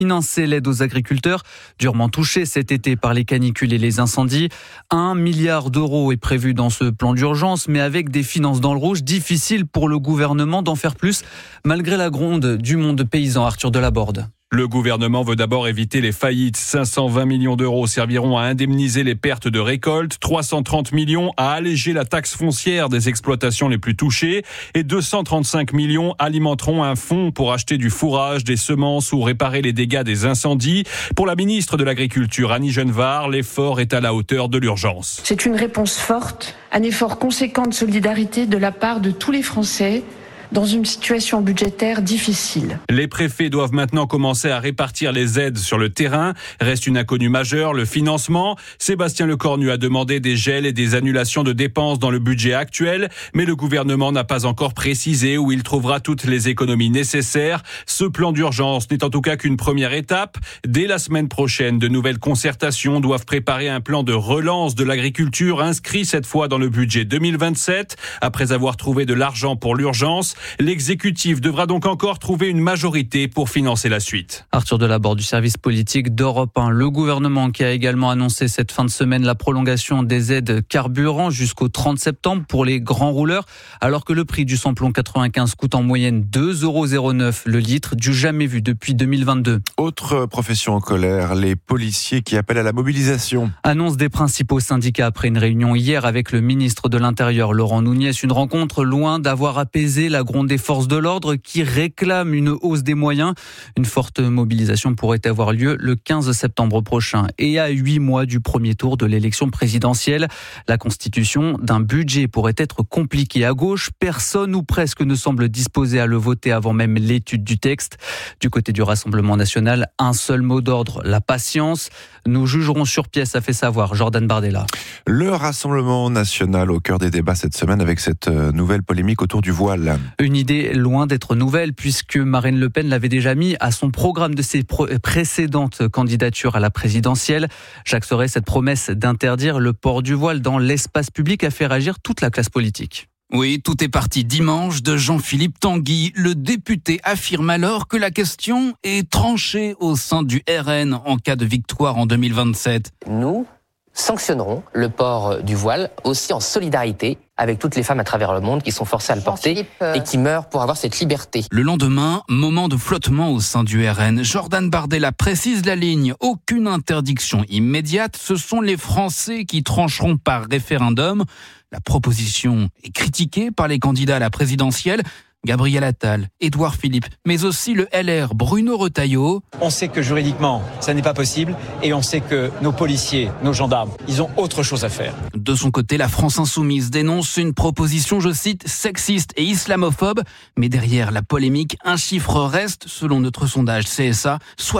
financer l'aide aux agriculteurs, durement touchés cet été par les canicules et les incendies. 1 milliard d'euros est prévu dans ce plan d'urgence, mais avec des finances dans le rouge, difficile pour le gouvernement d'en faire plus, malgré la gronde du monde paysan. Arthur Delaborde. Le gouvernement veut d'abord éviter les faillites. 520 millions d'euros serviront à indemniser les pertes de récolte, 330 millions à alléger la taxe foncière des exploitations les plus touchées et 235 millions alimenteront un fonds pour acheter du fourrage, des semences ou réparer les dégâts des incendies. Pour la ministre de l'Agriculture, Annie Genevard, l'effort est à la hauteur de l'urgence. C'est une réponse forte, un effort conséquent de solidarité de la part de tous les Français dans une situation budgétaire difficile. Les préfets doivent maintenant commencer à répartir les aides sur le terrain. Reste une inconnue majeure, le financement. Sébastien Lecornu a demandé des gels et des annulations de dépenses dans le budget actuel, mais le gouvernement n'a pas encore précisé où il trouvera toutes les économies nécessaires. Ce plan d'urgence n'est en tout cas qu'une première étape. Dès la semaine prochaine, de nouvelles concertations doivent préparer un plan de relance de l'agriculture inscrit cette fois dans le budget 2027. Après avoir trouvé de l'argent pour l'urgence, l'exécutif devra donc encore trouver une majorité pour financer la suite. Arthur Delaborde du service politique d'Europe 1. Le gouvernement qui a également annoncé cette fin de semaine la prolongation des aides carburant jusqu'au 30 septembre pour les grands rouleurs, alors que le prix du samplon 95 coûte en moyenne 2,09 € le litre, du jamais vu depuis 2022. Autre profession en colère, les policiers qui appellent à la mobilisation. Annonce des principaux syndicats après une réunion hier avec le ministre de l'Intérieur Laurent Nunez. Une rencontre loin d'avoir apaisé la gronde des forces de l'ordre qui réclament une hausse des moyens. Une forte mobilisation pourrait avoir lieu le 15 septembre prochain et à 8 mois du premier tour de l'élection présidentielle. La constitution d'un budget pourrait être compliquée. À gauche, personne ou presque ne semble disposé à le voter avant même l'étude du texte. Du côté du Rassemblement national, un seul mot d'ordre, la patience. Nous jugerons sur pièce, a fait savoir Jordan Bardella. Le Rassemblement national au cœur des débats cette semaine avec cette nouvelle polémique autour du voile. Une idée loin d'être nouvelle puisque Marine Le Pen l'avait déjà mis à son programme de ses précédentes candidatures à la présidentielle. Jacques Sorey, cette promesse d'interdire le port du voile dans l'espace public a fait réagir toute la classe politique. Oui, tout est parti dimanche de Jean-Philippe Tanguy. Le député affirme alors que la question est tranchée au sein du RN en cas de victoire en 2027. Nous sanctionnerons le port du voile aussi en solidarité avec toutes les femmes à travers le monde qui sont forcées à le porter et qui meurent pour avoir cette liberté. Le lendemain, moment de flottement au sein du RN. Jordan Bardella précise la ligne. Aucune interdiction immédiate. Ce sont les Français qui trancheront par référendum. La proposition est critiquée par les candidats à la présidentielle. Gabriel Attal, Édouard Philippe, mais aussi le LR Bruno Retailleau. On sait que juridiquement, ça n'est pas possible et on sait que nos policiers, nos gendarmes, ils ont autre chose à faire. De son côté, la France insoumise dénonce une proposition, je cite, sexiste et islamophobe. Mais derrière la polémique, un chiffre reste, selon notre sondage CSA,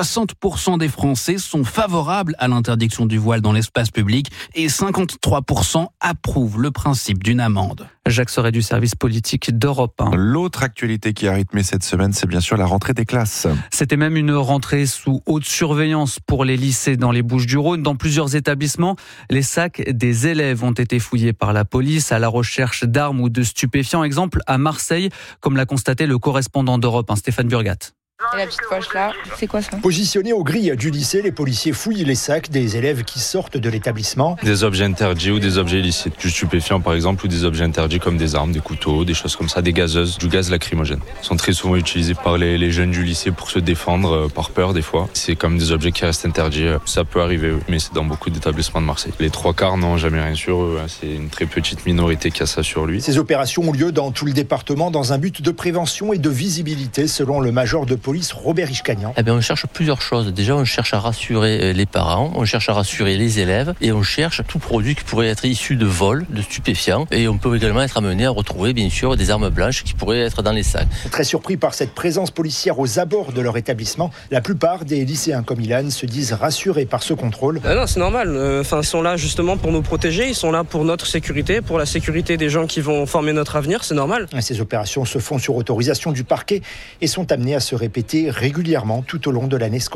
60% des Français sont favorables à l'interdiction du voile dans l'espace public et 53% approuvent le principe d'une amende. Jacques Sorey du service politique d'Europe 1. L'autre actualité qui a rythmé cette semaine, c'est bien sûr la rentrée des classes. C'était même une rentrée sous haute surveillance pour les lycées dans les Bouches-du-Rhône. Dans plusieurs établissements, les sacs des élèves ont été fouillés par la police à la recherche d'armes ou de stupéfiants. Exemple à Marseille, comme l'a constaté le correspondant d'Europe 1, Stéphane Burgat. Et la petite poche là, c'est quoi ça ? Positionnés aux grilles du lycée, les policiers fouillent les sacs des élèves qui sortent de l'établissement. Des objets interdits ou des objets illicites, du stupéfiant par exemple, ou des objets interdits comme des armes, des couteaux, des choses comme ça, des gazeuses, du gaz lacrymogène. Ils sont très souvent utilisés par les jeunes du lycée pour se défendre par peur des fois. C'est comme des objets qui restent interdits, ça peut arriver, mais c'est dans beaucoup d'établissements de Marseille. Les 3/4 n'ont jamais rien sur eux, c'est une très petite minorité qui a ça sur lui. Ces opérations ont lieu dans tout le département dans un but de prévention et de visibilité, selon le major de police Robert Ishkanian. On cherche plusieurs choses. Déjà, on cherche à rassurer les parents, on cherche à rassurer les élèves et on cherche tout produit qui pourrait être issu de vol, de stupéfiants. Et on peut également être amené à retrouver, bien sûr, des armes blanches qui pourraient être dans les sacs. Très surpris par cette présence policière aux abords de leur établissement, la plupart des lycéens comme Ilan se disent rassurés par ce contrôle. Non, c'est normal. Ils sont là justement pour nous protéger, ils sont là pour notre sécurité, pour la sécurité des gens qui vont former notre avenir, c'est normal. Ces opérations se font sur autorisation du parquet et sont amenées à se répéter régulièrement tout au long de l'année scolaire.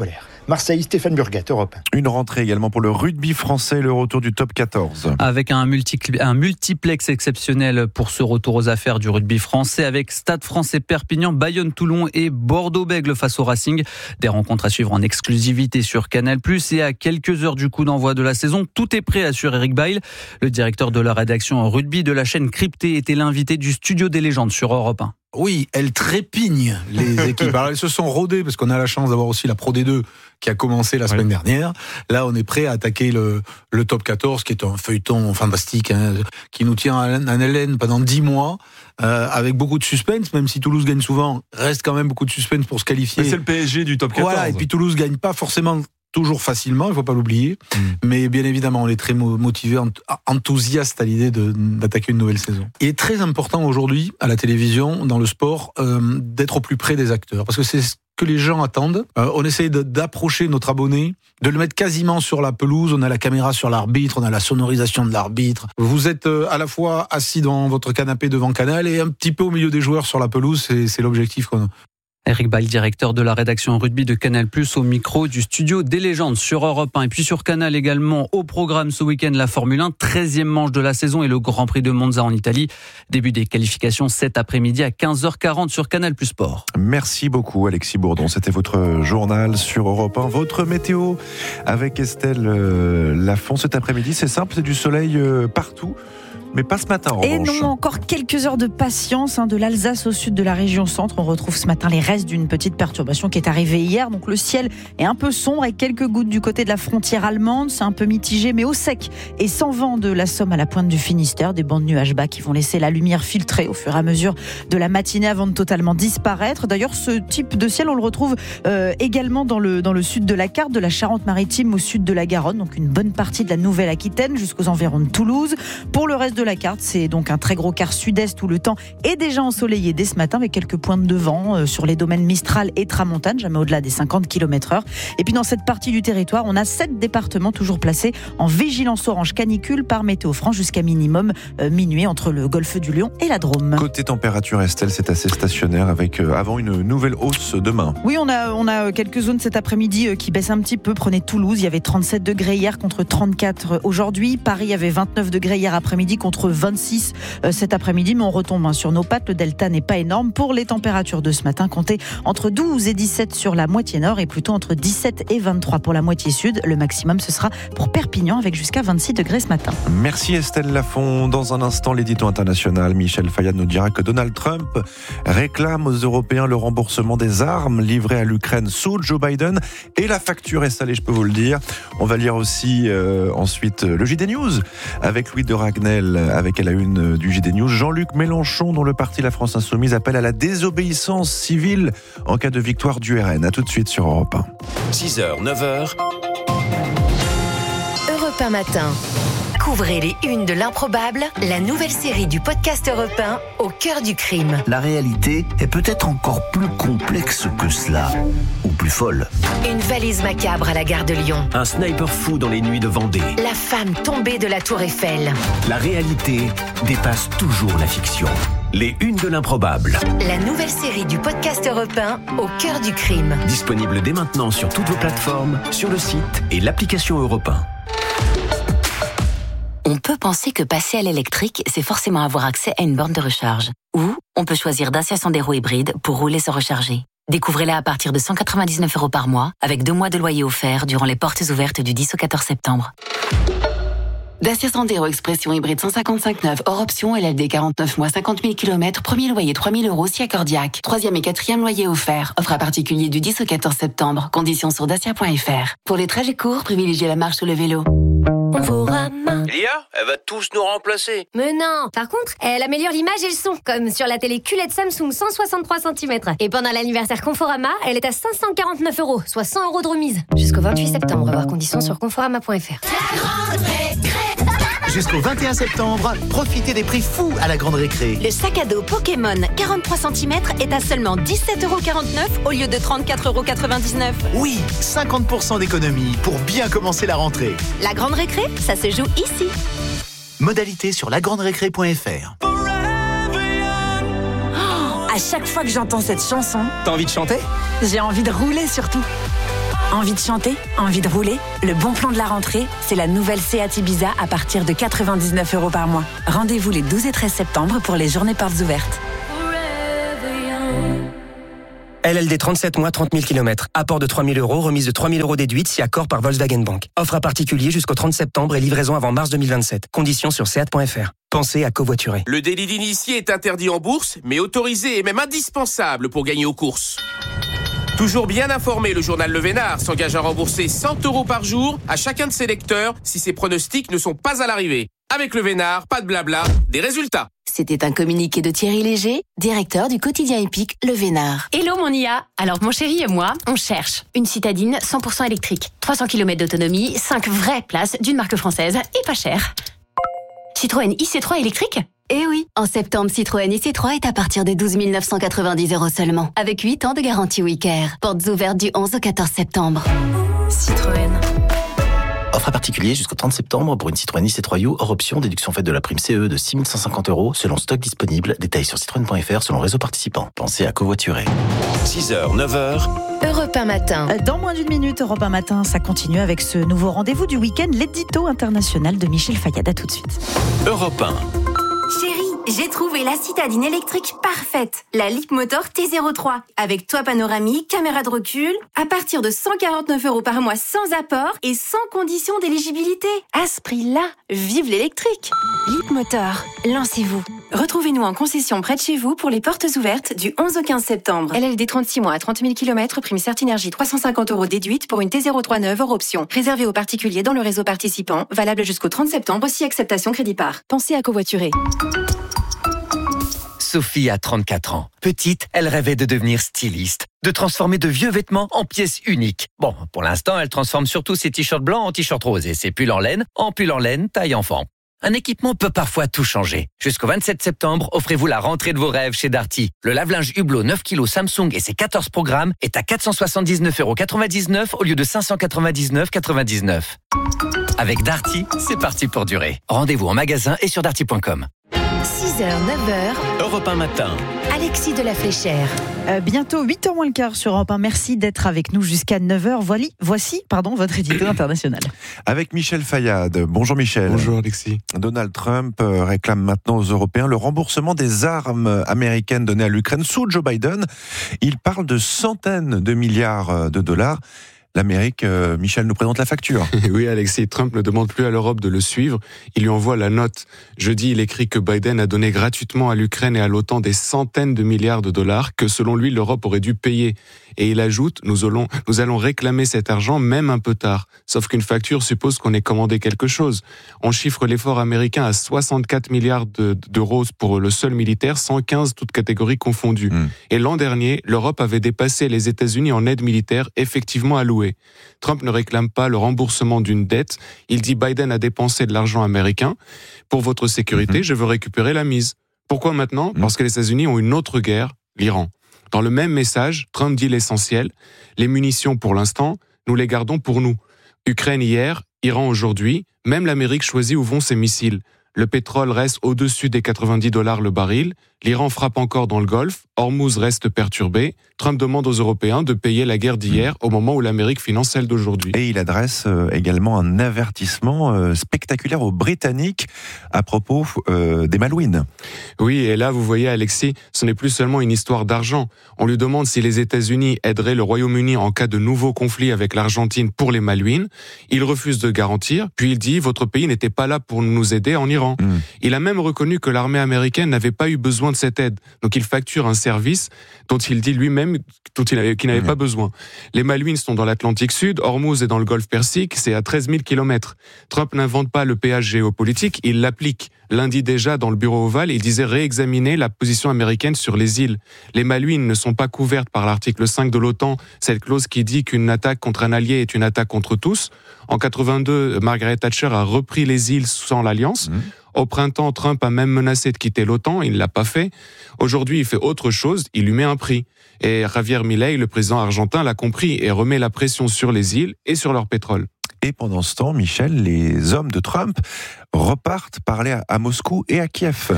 Marseille, Stéphane Burgat, Europe 1. Une rentrée également pour le rugby français, le retour du top 14. Avec un multiplex exceptionnel pour ce retour aux affaires du rugby français, avec Stade Français Perpignan, Bayonne-Toulon et Bordeaux-Bègles face au Racing. Des rencontres à suivre en exclusivité sur Canal+, et à quelques heures du coup d'envoi de la saison, tout est prêt, assure Eric Bail. Le directeur de la rédaction rugby de la chaîne Crypté était l'invité du Studio des légendes sur Europe 1. Oui, elles trépignent, les équipes. Alors, elles se sont rodées parce qu'on a la chance d'avoir aussi la Pro D2 qui a commencé la semaine dernière. Là, on est prêt à attaquer le top 14, qui est un feuilleton fantastique, qui nous tient en haleine pendant 10 mois, avec beaucoup de suspense, même si Toulouse gagne souvent, reste quand même beaucoup de suspense pour se qualifier. Mais c'est le PSG du top 14. Voilà, et puis Toulouse gagne pas forcément toujours facilement, il faut pas l'oublier. Mais bien évidemment, on est très motivé, enthousiaste à l'idée d'attaquer une nouvelle saison. Il est très important aujourd'hui, à la télévision, dans le sport, d'être au plus près des acteurs. Parce que c'est ce que les gens attendent. On essaye d'approcher notre abonné, de le mettre quasiment sur la pelouse. On a la caméra sur l'arbitre, on a la sonorisation de l'arbitre. Vous êtes à la fois assis dans votre canapé devant Canal et un petit peu au milieu des joueurs sur la pelouse. C'est l'objectif qu'on a. Eric Bail, directeur de la rédaction rugby de Canal+, au micro du Studio des légendes sur Europe 1. Et puis sur Canal également, au programme ce week-end, la Formule 1, 13e manche de la saison et le Grand Prix de Monza en Italie. Début des qualifications cet après-midi à 15h40 sur Canal+ Sport. Merci beaucoup Alexis Bourdon. C'était votre journal sur Europe 1. Votre météo avec Estelle Lafont cet après-midi. C'est simple, c'est du soleil partout. Mais pas ce matin en revanche. Et non, encore quelques heures de patience, de l'Alsace au sud de la région centre. On retrouve ce matin les restes d'une petite perturbation qui est arrivée hier. Donc le ciel est un peu sombre avec quelques gouttes du côté de la frontière allemande. C'est un peu mitigé, mais au sec et sans vent de la Somme à la pointe du Finistère. Des bancs de nuages bas qui vont laisser la lumière filtrer au fur et à mesure de la matinée avant de totalement disparaître. D'ailleurs, ce type de ciel, on le retrouve également dans le sud de la carte, de la Charente-Maritime au sud de la Garonne. Donc une bonne partie de la Nouvelle-Aquitaine jusqu'aux environs de Toulouse. Pour le reste de la carte, c'est donc un très gros quart sud-est où le temps est déjà ensoleillé dès ce matin avec quelques pointes de vent sur les domaines Mistral et Tramontane, jamais au-delà des 50 km/h. Et puis dans cette partie du territoire, on a 7 départements toujours placés en vigilance orange canicule par Météo France jusqu'à minimum minuit entre le golfe du Lion et la Drôme. Côté température, Estelle, c'est assez stationnaire avec avant une nouvelle hausse demain. Oui, on a quelques zones cet après-midi qui baissent un petit peu. Prenez Toulouse, il y avait 37 degrés hier contre 34 aujourd'hui. Paris avait 29 degrés hier après-midi contre 26 cet après-midi, mais on retombe sur nos pattes. Le delta n'est pas énorme. Pour les températures de ce matin, comptez entre 12 et 17 sur la moitié nord et plutôt entre 17 et 23 pour la moitié sud. Le maximum, ce sera pour Perpignan avec jusqu'à 26 degrés ce matin. Merci Estelle Lafont. Dans un instant, l'édito international, Michel Fayad nous dira que Donald Trump réclame aux Européens le remboursement des armes livrées à l'Ukraine sous Joe Biden et la facture est salée, je peux vous le dire. On va lire aussi ensuite le JD News avec Louis de Ragnel, avec à la une du JD News, Jean-Luc Mélenchon, dont le parti La France Insoumise appelle à la désobéissance civile en cas de victoire du RN. A tout de suite sur Europe 1. 6h, 9h. Europe 1 matin. Couvrez les unes de l'improbable, la nouvelle série du podcast Europe 1 au cœur du crime. La réalité est peut-être encore plus complexe que cela, ou plus folle. Une valise macabre à la gare de Lyon. Un sniper fou dans les nuits de Vendée. La femme tombée de la Tour Eiffel. La réalité dépasse toujours la fiction. Les unes de l'improbable. La nouvelle série du podcast Europe 1 au cœur du crime. Disponible dès maintenant sur toutes vos plateformes, sur le site et l'application Europe 1. On peut penser que passer à l'électrique, c'est forcément avoir accès à une borne de recharge. Ou on peut choisir Dacia Sandero hybride pour rouler sans recharger. Découvrez-la à partir de 199 € par mois, avec 2 mois de loyer offert durant les portes ouvertes du 10 au 14 septembre. Dacia Sandero Expression hybride 155.9 hors option, LLD 49 mois 50 000 km, premier loyer 3 000 € si accordiaque. 3e et 4e loyer offert. Offre à particulier du 10 au 14 septembre. Conditions sur dacia.fr. Pour les trajets courts, privilégiez la marche ou le vélo. L'IA, elle va tous nous remplacer. Mais non. Par contre, elle améliore l'image et le son, comme sur la télé QLED Samsung 163 cm. Et pendant l'anniversaire Conforama, elle est à 549 €, soit 100 € de remise. Jusqu'au 28 septembre, voir conditions sur conforama.fr. Jusqu'au 21 septembre, profitez des prix fous à la Grande Récré. Le sac à dos Pokémon 43 cm est à seulement 17,49 € au lieu de 34,99 €. Oui, 50% d'économie pour bien commencer la rentrée. La Grande Récré, ça se joue ici. Modalité sur lagranderécré.fr. À chaque fois que j'entends cette chanson, T'as envie de chanter ? j'ai envie de rouler surtout. Envie de chanter? Envie de rouler? Le bon plan de la rentrée, c'est la nouvelle Seat Ibiza à partir de 99 € par mois. Rendez-vous les 12 et 13 septembre pour les journées portes ouvertes. LLD 37 mois, 30 000 km. Apport de 3 000 €, remise de 3 000 € déduite si accord par Volkswagen Bank. Offre à particulier jusqu'au 30 septembre et livraison avant mars 2027. Conditions sur seat.fr. Pensez à covoiturer. Le délit d'initié est interdit en bourse, mais autorisé et même indispensable pour gagner aux courses. Toujours bien informé, le journal Le Vénard s'engage à rembourser 100 € par jour à chacun de ses lecteurs si ses pronostics ne sont pas à l'arrivée. Avec Le Vénard, pas de blabla, des résultats. C'était un communiqué de Thierry Léger, directeur du quotidien épique Le Vénard. Hello mon IA. Alors mon chéri et moi, on cherche une citadine 100% électrique, 300 km d'autonomie, 5 vraies places d'une marque française et pas cher. Citroën IC3 électrique ? Eh oui, en septembre, Citroën IC3 est à partir de 12 990 € seulement, avec 8 ans de garantie WeCare. Portes ouvertes du 11 au 14 septembre. Citroën. Offre à particulier jusqu'au 30 septembre pour une Citroën IC3U hors option, déduction faite de la prime CE de 6 150 € selon stock disponible. Détails sur citroën.fr selon réseau participant. Pensez à covoiturer. 6h, 9h. Europe 1 matin. Dans moins d'une minute, Europe 1 matin, ça continue avec ce nouveau rendez-vous du week-end, l'édito international de Michel Fayad. À tout de suite. Europe 1. Chérie, j'ai trouvé la citadine électrique parfaite. La Leapmotor T03. Avec toit panoramique, caméra de recul. À partir de 149 € par mois sans apport et sans condition d'éligibilité. À ce prix-là, vive l'électrique. Leapmotor, lancez-vous. Retrouvez-nous en concession près de chez vous pour les portes ouvertes du 11 au 15 septembre. LLD 36 mois à 30 000 km, prime Certinergie 350 € déduite pour une T03 neuve hors option. Réservé aux particuliers dans le réseau participant. Valable jusqu'au 30 septembre si acceptation crédit par. Pensez à covoiturer. Sophie a 34 ans. Petite, elle rêvait de devenir styliste, de transformer de vieux vêtements en pièces uniques. Bon, pour l'instant, elle transforme surtout ses t-shirts blancs en t-shirts roses et ses pulls en laine taille enfant. Un équipement peut parfois tout changer. Jusqu'au 27 septembre, offrez-vous la rentrée de vos rêves chez Darty. Le lave-linge Hublot 9 kg Samsung et ses 14 programmes est à 479,99 € au lieu de 599,99 €. Avec Darty, c'est parti pour durer. Rendez-vous en magasin et sur darty.com. 6h, 9h. Europe 1 matin. Alexis de la Fléchère. Bientôt 8h moins le quart sur Europe 1. Merci d'être avec nous jusqu'à 9h. Voici votre édito international. Avec Michel Fayad. Bonjour Michel. Bonjour Alexis. Donald Trump réclame maintenant aux Européens le remboursement des armes américaines données à l'Ukraine sous Joe Biden. Il parle de centaines de milliards de dollars. L'Amérique, Michel nous présente la facture. Oui, Alexis, Trump ne demande plus à l'Europe de le suivre. Il lui envoie la note. Jeudi, il écrit que Biden a donné gratuitement à l'Ukraine et à l'OTAN des centaines de milliards de dollars que, selon lui, l'Europe aurait dû payer. Et il ajoute, nous allons réclamer cet argent même un peu tard. Sauf qu'une facture suppose qu'on ait commandé quelque chose. On chiffre l'effort américain à 64 milliards d'euros pour le seul militaire, 115 toutes catégories confondues. Et l'an dernier, l'Europe avait dépassé les États-Unis en aide militaire effectivement allouée. Trump ne réclame pas le remboursement d'une dette. Il dit Biden a dépensé de l'argent américain. Pour votre sécurité, je veux récupérer la mise. Pourquoi maintenant ? Parce que les États-Unis ont une autre guerre, l'Iran. Dans le même message, Trump dit l'essentiel. Les munitions, pour l'instant, nous les gardons pour nous. Ukraine hier, Iran aujourd'hui, même l'Amérique choisit où vont ses missiles. Le pétrole reste au-dessus des 90 $ le baril. L'Iran frappe encore dans le Golfe. Hormuz reste perturbé. Trump demande aux Européens de payer la guerre d'hier au moment où l'Amérique finance celle d'aujourd'hui. Et il adresse également un avertissement spectaculaire aux Britanniques à propos des Malouines. Oui, et là, vous voyez, Alexis, ce n'est plus seulement une histoire d'argent. On lui demande si les États-Unis aideraient le Royaume-Uni en cas de nouveau conflit avec l'Argentine pour les Malouines. Il refuse de garantir, puis il dit « Votre pays n'était pas là pour nous aider en Iran ». Il a même reconnu que l'armée américaine n'avait pas eu besoin de cette aide. Donc il facture un service dont il dit lui-même qu'il n'avait pas besoin. Les Malouines sont dans l'Atlantique Sud, Hormuz est dans le Golfe Persique, c'est à 13 000 km. Trump n'invente pas le péage géopolitique, il l'applique. Lundi déjà, dans le bureau ovale, il disait réexaminer la position américaine sur les îles. Les Malouines ne sont pas couvertes par l'article 5 de l'OTAN, cette clause qui dit qu'une attaque contre un allié est une attaque contre tous. En 82, Margaret Thatcher a repris les îles sans l'Alliance. Au printemps, Trump a même menacé de quitter l'OTAN, il ne l'a pas fait. Aujourd'hui, il fait autre chose, il lui met un prix. Et Javier Milei, le président argentin, l'a compris et remet la pression sur les îles et sur leur pétrole. Et pendant ce temps, Michel, les hommes de Trump repartent parler à Moscou et à Kiev.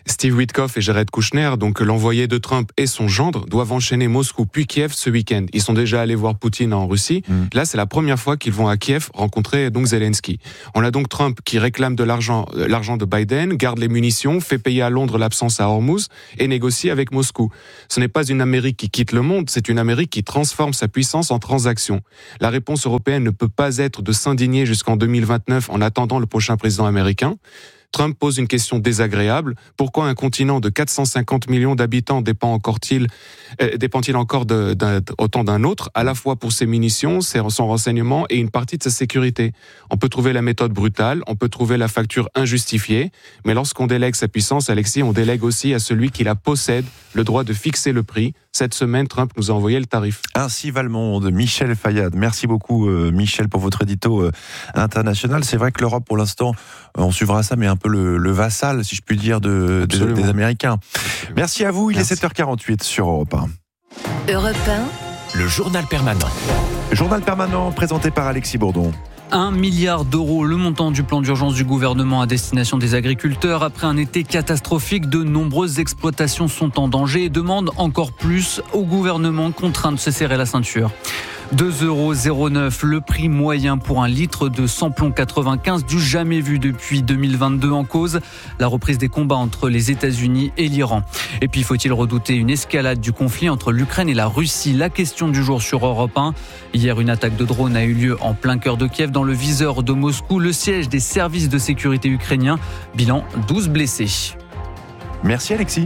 Steve Witkoff et Jared Kushner, donc l'envoyé de Trump et son gendre, doivent enchaîner Moscou puis Kiev ce week-end. Ils sont déjà allés voir Poutine en Russie. Là, c'est la première fois qu'ils vont à Kiev rencontrer donc Zelensky. On a donc Trump qui réclame de l'argent de Biden, garde les munitions, fait payer à Londres l'absence à Hormuz et négocie avec Moscou. Ce n'est pas une Amérique qui quitte le monde, c'est une Amérique qui transforme sa puissance en transaction. La réponse européenne ne peut pas être de s'indigner jusqu'en 2029 en attendant le prochain président américain. Trump pose une question désagréable. Pourquoi un continent de 450 millions d'habitants dépend-il encore autant d'un autre, à la fois pour ses munitions, son renseignement et une partie de sa sécurité? On peut trouver la méthode brutale, on peut trouver la facture injustifiée, mais lorsqu'on délègue sa puissance, Alexis, on délègue aussi à celui qui la possède le droit de fixer le prix. Cette semaine, Trump nous a envoyé le tarif. Ainsi va le monde. Michel Fayad. Merci beaucoup, Michel, pour votre édito international. C'est vrai que l'Europe, pour l'instant, on suivra ça, mais un peu le vassal, si je puis dire, des Américains. Merci à vous. Il est 7h48 sur Europe 1. Europe 1. Le journal permanent. Journal permanent présenté par Alexis Bourdon. 1 milliard d'euros, le montant du plan d'urgence du gouvernement à destination des agriculteurs. Après un été catastrophique, de nombreuses exploitations sont en danger et demandent encore plus au gouvernement contraint de se serrer la ceinture. 2,09 €, le prix moyen pour un litre de samplon 95 du jamais vu depuis 2022 en cause. La reprise des combats entre les États-Unis et l'Iran. Et puis, faut-il redouter une escalade du conflit entre l'Ukraine et la Russie? La question du jour sur Europe 1. Hier, une attaque de drone a eu lieu en plein cœur de Kiev, dans le viseur de Moscou, le siège des services de sécurité ukrainiens. Bilan, 12 blessés. Merci Alexis.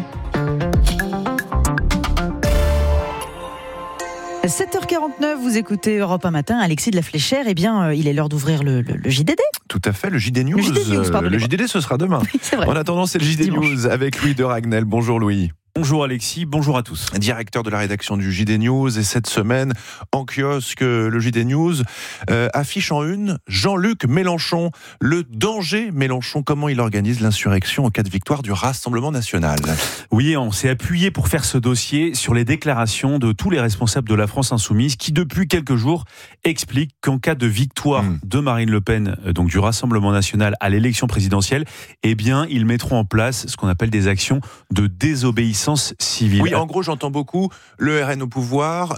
7h49, vous écoutez Europe 1 matin. Alexis de la Fléchère, il est l'heure d'ouvrir le JDD. Tout à fait, le JD News. Le JDD, ce sera demain. Oui, c'est vrai. En attendant, c'est le JD News avec Louis de Ragnel. Bonjour Louis. Bonjour Alexis, bonjour à tous. Directeur de la rédaction du JD News, et cette semaine, en kiosque, le JD News affiche en une Jean-Luc Mélenchon. Le danger Mélenchon, comment il organise l'insurrection en cas de victoire du Rassemblement national? Oui, on s'est appuyé pour faire ce dossier sur les déclarations de tous les responsables de la France Insoumise qui, depuis quelques jours, expliquent qu'en cas de victoire de Marine Le Pen, donc du Rassemblement national à l'élection présidentielle, ils mettront en place ce qu'on appelle des actions de désobéissance civile. Oui, en gros, j'entends beaucoup le RN au pouvoir,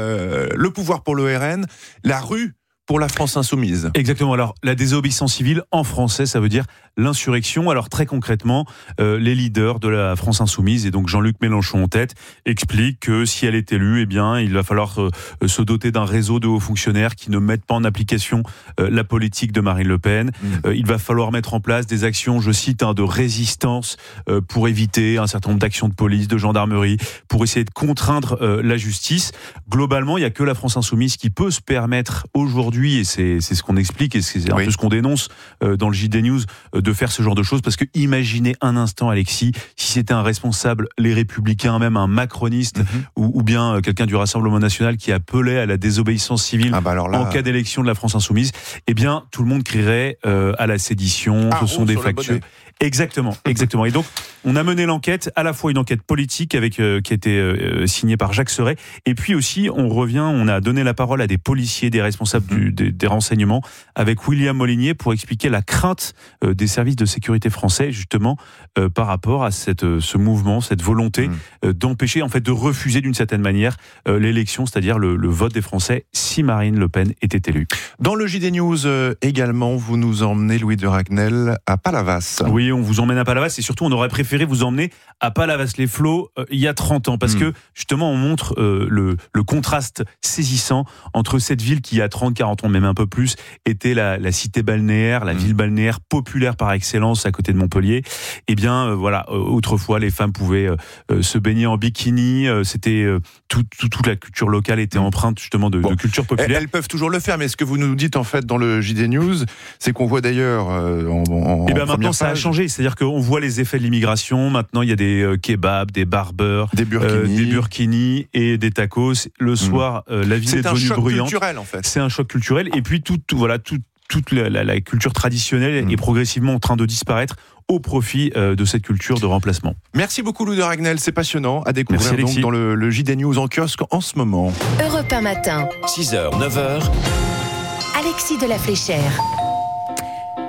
le pouvoir pour le RN, la rue pour la France Insoumise. Exactement. Alors, la désobéissance civile, en français, ça veut dire l'insurrection. Alors, très concrètement, les leaders de la France Insoumise, et donc Jean-Luc Mélenchon en tête, expliquent que si elle est élue, il va falloir se doter d'un réseau de hauts fonctionnaires qui ne mettent pas en application la politique de Marine Le Pen. Il va falloir mettre en place des actions, je cite, de résistance pour éviter un certain nombre d'actions de police, de gendarmerie, pour essayer de contraindre la justice. Globalement, il n'y a que la France Insoumise qui peut se permettre aujourd'hui, et c'est ce qu'on explique et c'est un peu ce qu'on dénonce dans le JD News, de faire ce genre de choses, parce que imaginez un instant, Alexis, si c'était un responsable, les Républicains, même un macroniste, ou bien quelqu'un du Rassemblement national qui appelait à la désobéissance civile en cas d'élection de la France Insoumise, tout le monde crierait à la sédition, ce sont des factures. Exactement. Et donc, on a mené l'enquête, à la fois une enquête politique qui a été signée par Jacques Serret, et puis aussi, on a donné la parole à des policiers, des responsables des renseignements, avec William Molinier, pour expliquer la crainte des services de sécurité français, justement, par rapport à ce mouvement, cette volonté d'empêcher, en fait, de refuser d'une certaine manière l'élection, c'est-à-dire le vote des Français, si Marine Le Pen était élue. Dans le JD News également, vous nous emmenez, Louis de Ragnel, à Palavas. Oui, on vous emmène à Palavas, et surtout on aurait préféré vous emmener à Palavas-les-Flots il y a 30 ans, parce que justement on montre le contraste saisissant entre cette ville qui, il y a 30-40 ans, même un peu plus, était la cité balnéaire, la ville balnéaire populaire par excellence à côté de Montpellier. Autrefois les femmes pouvaient se baigner en bikini, c'était toute la culture locale était empreinte justement de culture populaire. Elles peuvent toujours le faire, mais ce que vous nous dites en fait dans le JD News, c'est qu'on voit d'ailleurs maintenant ça a changé, c'est-à-dire qu'on voit les effets de l'immigration. Maintenant il y a des kebabs, des barbeurs, des burkinis et des tacos. Le soir, la ville est devenue bruyante. C'est un choc culturel en fait. C'est un choc culturel, et puis toute la culture traditionnelle est progressivement en train de disparaître au profit de cette culture de remplacement. Merci beaucoup Louis de Ragnel, c'est passionnant à découvrir donc dans le JD News en kiosque en ce moment. Europe 1 matin. 6h, 9h. Alexis de la Fléchère.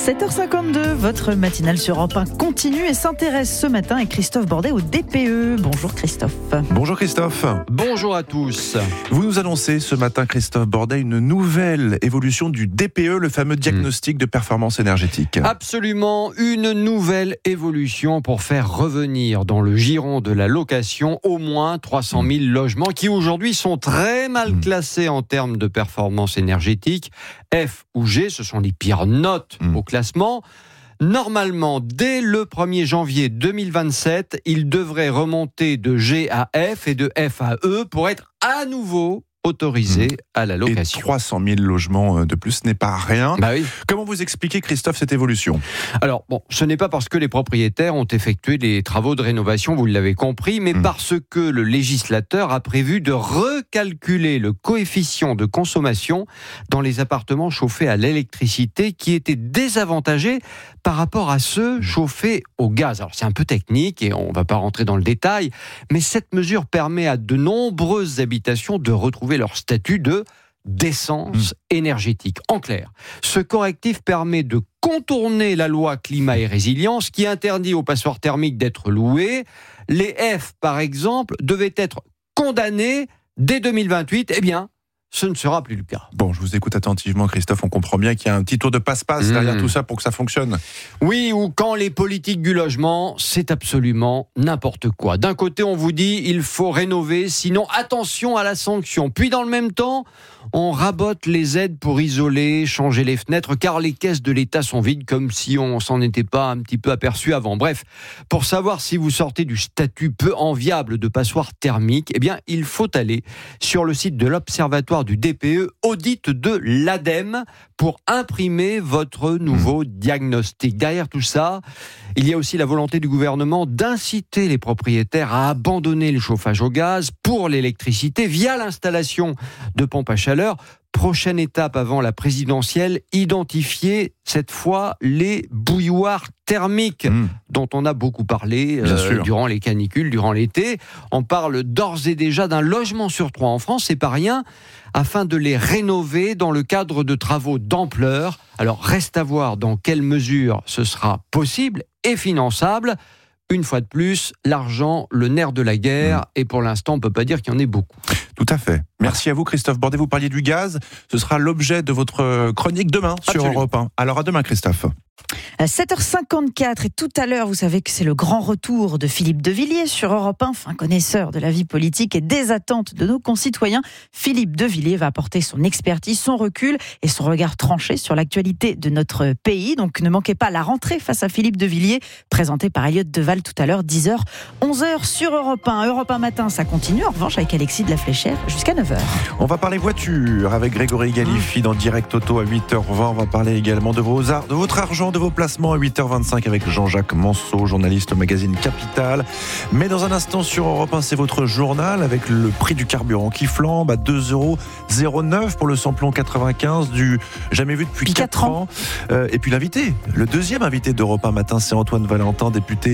7h52, votre matinale sur Europe 1 continue et s'intéresse ce matin avec Christophe Bordet au DPE. Bonjour Christophe. Bonjour Christophe. Bonjour à tous. Vous nous annoncez ce matin, Christophe Bordet, une nouvelle évolution du DPE, le fameux diagnostic de performance énergétique. Absolument, une nouvelle évolution pour faire revenir dans le giron de la location au moins 300 000 logements qui aujourd'hui sont très mal classés en termes de performance énergétique. F ou G, ce sont les pires notes au classement. Normalement, dès le 1er janvier 2027, il devrait remonter de G à F et de F à E pour être à nouveau autorisé à la location. Et 300 000 logements de plus, ce n'est pas rien. Bah oui. Comment vous expliquez, Christophe, cette évolution ? Alors, ce n'est pas parce que les propriétaires ont effectué des travaux de rénovation, vous l'avez compris, mais parce que le législateur a prévu de recalculer le coefficient de consommation dans les appartements chauffés à l'électricité qui étaient désavantagés par rapport à ceux chauffés au gaz. Alors, c'est un peu technique et on ne va pas rentrer dans le détail, mais cette mesure permet à de nombreuses habitations de retrouver leur statut de décence énergétique. En clair, ce correctif permet de contourner la loi climat et résilience qui interdit aux passoires thermiques d'être loués. Les F, par exemple, devaient être condamnés dès 2028. Eh bien, ce ne sera plus le cas. Bon, je vous écoute attentivement, Christophe. On comprend bien qu'il y a un petit tour de passe-passe derrière tout ça pour que ça fonctionne. Oui, ou quand les politiques du logement, c'est absolument n'importe quoi. D'un côté, on vous dit il faut rénover, sinon attention à la sanction. Puis dans le même temps, on rabote les aides pour isoler, changer les fenêtres, car les caisses de l'État sont vides, comme si on s'en était pas un petit peu aperçu avant. Bref, pour savoir si vous sortez du statut peu enviable de passoire thermique, eh bien, il faut aller sur le site de l'Observatoire du DPE, audit de l'ADEME, pour imprimer votre nouveau diagnostic. Derrière tout ça, il y a aussi la volonté du gouvernement d'inciter les propriétaires à abandonner le chauffage au gaz pour l'électricité via l'installation de pompes à chaleur. Prochaine étape avant la présidentielle, identifier cette fois les bouilloires thermiques dont on a beaucoup parlé durant les canicules, durant l'été. On parle d'ores et déjà d'un logement sur 3 en France, c'est pas rien, afin de les rénover dans le cadre de travaux d'ampleur. Alors reste à voir dans quelle mesure ce sera possible et finançable. Une fois de plus, l'argent, le nerf de la guerre, et pour l'instant, on ne peut pas dire qu'il y en ait beaucoup. Tout à fait. Merci à vous, Christophe Bordet. Vous parliez du gaz. Ce sera l'objet de votre chronique demain sur Europe 1. Alors à demain, Christophe. 7h54 et tout à l'heure, vous savez que c'est le grand retour de Philippe de Villiers sur Europe 1, fin connaisseur de la vie politique et des attentes de nos concitoyens. Philippe de Villiers va apporter son expertise, son recul et son regard tranché sur l'actualité de notre pays. Donc ne manquez pas la rentrée face à Philippe de Villiers, présenté par Elliott Deval tout à l'heure, 10h, 11h sur Europe 1. Europe 1 matin, ça continue. En revanche, avec Alexis de la Fléchère jusqu'à 9h. On va parler voiture avec Grégory Galifi dans Direct Auto à 8h20. On va parler également de votre argent, de vos placements à 8h25 avec Jean-Jacques Manceau, journaliste au magazine Capital. Mais dans un instant sur Europe 1, c'est votre journal avec le prix du carburant qui flambe à 2,09€ pour le samplon 95 du jamais vu depuis 4 ans. Et puis l'invité, le deuxième invité d'Europe 1 matin, c'est Antoine Valentin, député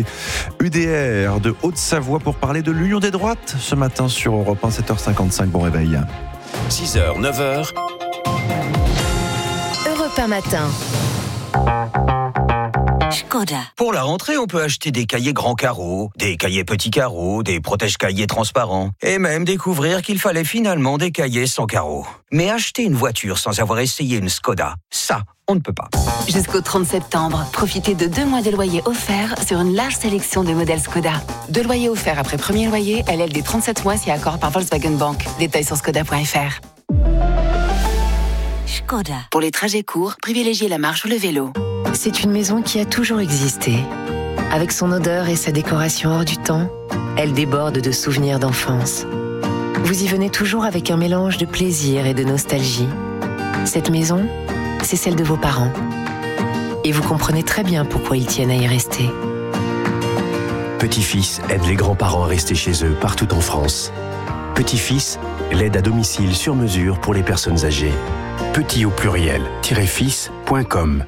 UDR de Haute-Savoie pour parler de l'Union des droites ce matin sur Europe 1, 7h55. Bon réveil. 6h, 9h. Europe 1 matin. Škoda. Pour la rentrée, on peut acheter des cahiers grands carreaux, des cahiers petits carreaux, des protège-cahiers transparents, et même découvrir qu'il fallait finalement des cahiers sans carreaux. Mais acheter une voiture sans avoir essayé une Škoda, ça, on ne peut pas. Jusqu'au 30 septembre, profitez de 2 mois de loyer offerts sur une large sélection de modèles Škoda. 2 loyers offerts après premier loyer, LLD 37 mois si accord par Volkswagen Bank. Détails sur skoda.fr. Škoda. Pour les trajets courts, privilégiez la marche ou le vélo. C'est une maison qui a toujours existé. Avec son odeur et sa décoration hors du temps, elle déborde de souvenirs d'enfance. Vous y venez toujours avec un mélange de plaisir et de nostalgie. Cette maison, c'est celle de vos parents. Et vous comprenez très bien pourquoi ils tiennent à y rester. Petit-fils aide les grands-parents à rester chez eux partout en France. Petit-fils, l'aide à domicile sur mesure pour les personnes âgées. Petit au pluriel, -fils.com.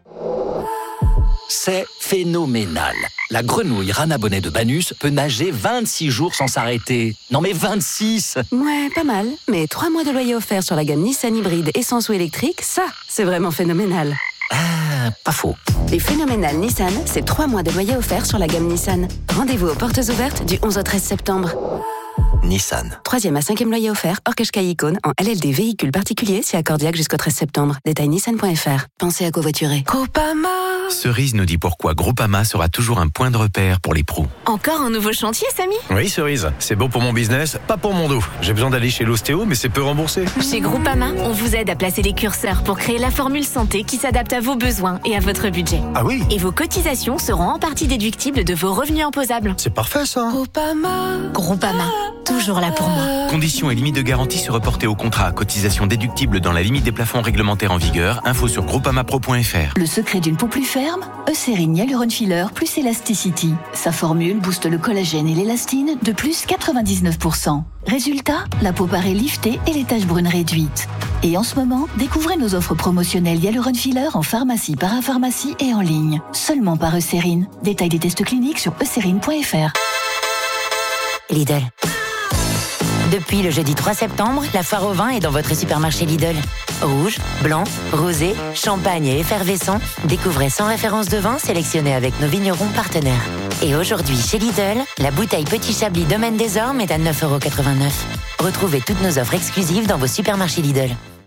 C'est phénoménal. La grenouille rana bonnet de Banus peut nager 26 jours sans s'arrêter. Non mais 26! Ouais, pas mal. Mais 3 mois de loyer offert sur la gamme Nissan hybride essence ou électrique, ça, c'est vraiment phénoménal. Pas faux. Les phénoménales Nissan, c'est 3 mois de loyer offert sur la gamme Nissan. Rendez-vous aux portes ouvertes du 11 au 13 septembre. Nissan. 3e à 5e loyer offert, hors Qashqai Icône, en LLD véhicule particulier, si accordiaque jusqu'au 13 septembre. Détail nissan.fr. Pensez à covoiturer. Groupama. Cerise nous dit pourquoi Groupama sera toujours un point de repère pour les pros. Encore un nouveau chantier, Samy? Oui, Cerise, c'est bon pour mon business, pas pour mon dos. J'ai besoin d'aller chez l'ostéo, mais c'est peu remboursé. Chez Groupama, on vous aide à placer les curseurs pour créer la formule santé qui s'adapte à vos besoins et à votre budget. Ah oui? Et vos cotisations seront en partie déductibles de vos revenus imposables. C'est parfait ça. Groupama, toujours là pour moi. Conditions et limites de garantie se reporter au contrat. Cotisation déductible dans la limite des plafonds réglementaires en vigueur. Info sur groupamapro.fr. Le secret d'une peau plus ferme, Eucérine Hyaluron Filler plus Elasticity. Sa formule booste le collagène et l'élastine de plus 99%. Résultat, la peau paraît liftée et les taches brunes réduites. Et en ce moment, découvrez nos offres promotionnelles Hyaluron Filler en pharmacie, parapharmacie et en ligne. Seulement par Eucérine. Détail des tests cliniques sur eucérine.fr. Lidl. Depuis le jeudi 3 septembre, la foire au vin est dans votre supermarché Lidl. Rouge, blanc, rosé, champagne et effervescent, découvrez 100 références de vin sélectionnées avec nos vignerons partenaires. Et aujourd'hui, chez Lidl, la bouteille Petit Chablis Domaine des Ormes est à 9,89 €. Retrouvez toutes nos offres exclusives dans vos supermarchés Lidl.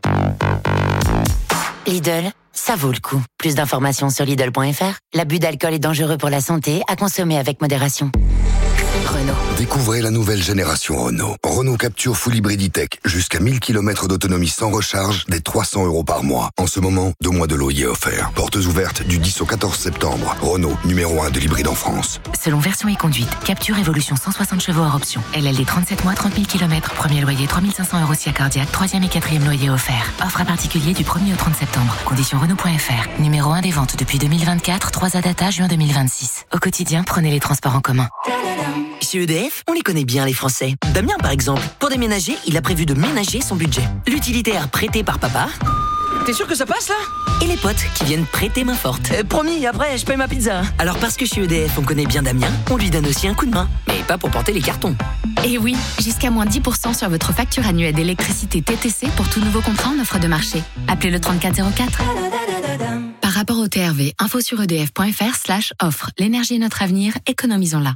Lidl, ça vaut le coup. Plus d'informations sur Lidl.fr. L'abus d'alcool est dangereux pour la santé, à consommer avec modération. Renault. Découvrez la nouvelle génération Renault. Renault Capture Full Hybrid E-Tech. Jusqu'à 1000 km d'autonomie sans recharge, dès 300 € par mois. En ce moment, 2 mois de loyer offerts. Portes ouvertes du 10 au 14 septembre. Renault, numéro 1 de l'hybride en France. Selon version et conduite, Capture Evolution 160 chevaux hors option. LLD 37 mois, 30 000 km. Premier loyer 3 500 € si accordiaque. 3e et 4e loyer offert. Offre à particulier du 1er au 30 septembre. Conditions Renault.fr. Numéro 1 des ventes depuis 2024. 3 data juin 2026. Au quotidien, prenez les transports en commun. Chez EDF, on les connaît bien les Français. Damien par exemple, pour déménager, il a prévu de ménager son budget. L'utilitaire prêté par papa. T'es sûr que ça passe là? Et les potes qui viennent prêter main forte. Promis, après je paye ma pizza. Alors parce que chez EDF on connaît bien Damien, on lui donne aussi un coup de main. Mais pas pour porter les cartons. Et oui, jusqu'à moins 10% sur votre facture annuelle d'électricité TTC pour tout nouveau contrat en offre de marché. Appelez le 3404. Par rapport au TRV, info sur edf.fr/offre. L'énergie est notre avenir, économisons-la.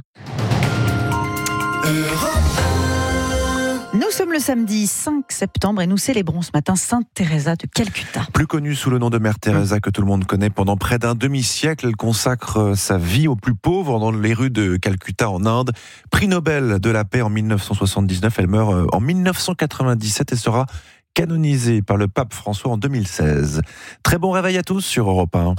Nous sommes le samedi 5 septembre et nous célébrons ce matin Sainte Teresa de Calcutta. Plus connue sous le nom de Mère Teresa que tout le monde connaît, pendant près d'un demi-siècle, elle consacre sa vie aux plus pauvres dans les rues de Calcutta en Inde. Prix Nobel de la paix en 1979, elle meurt en 1997 et sera canonisée par le pape François en 2016. Très bon réveil à tous sur Europe 1.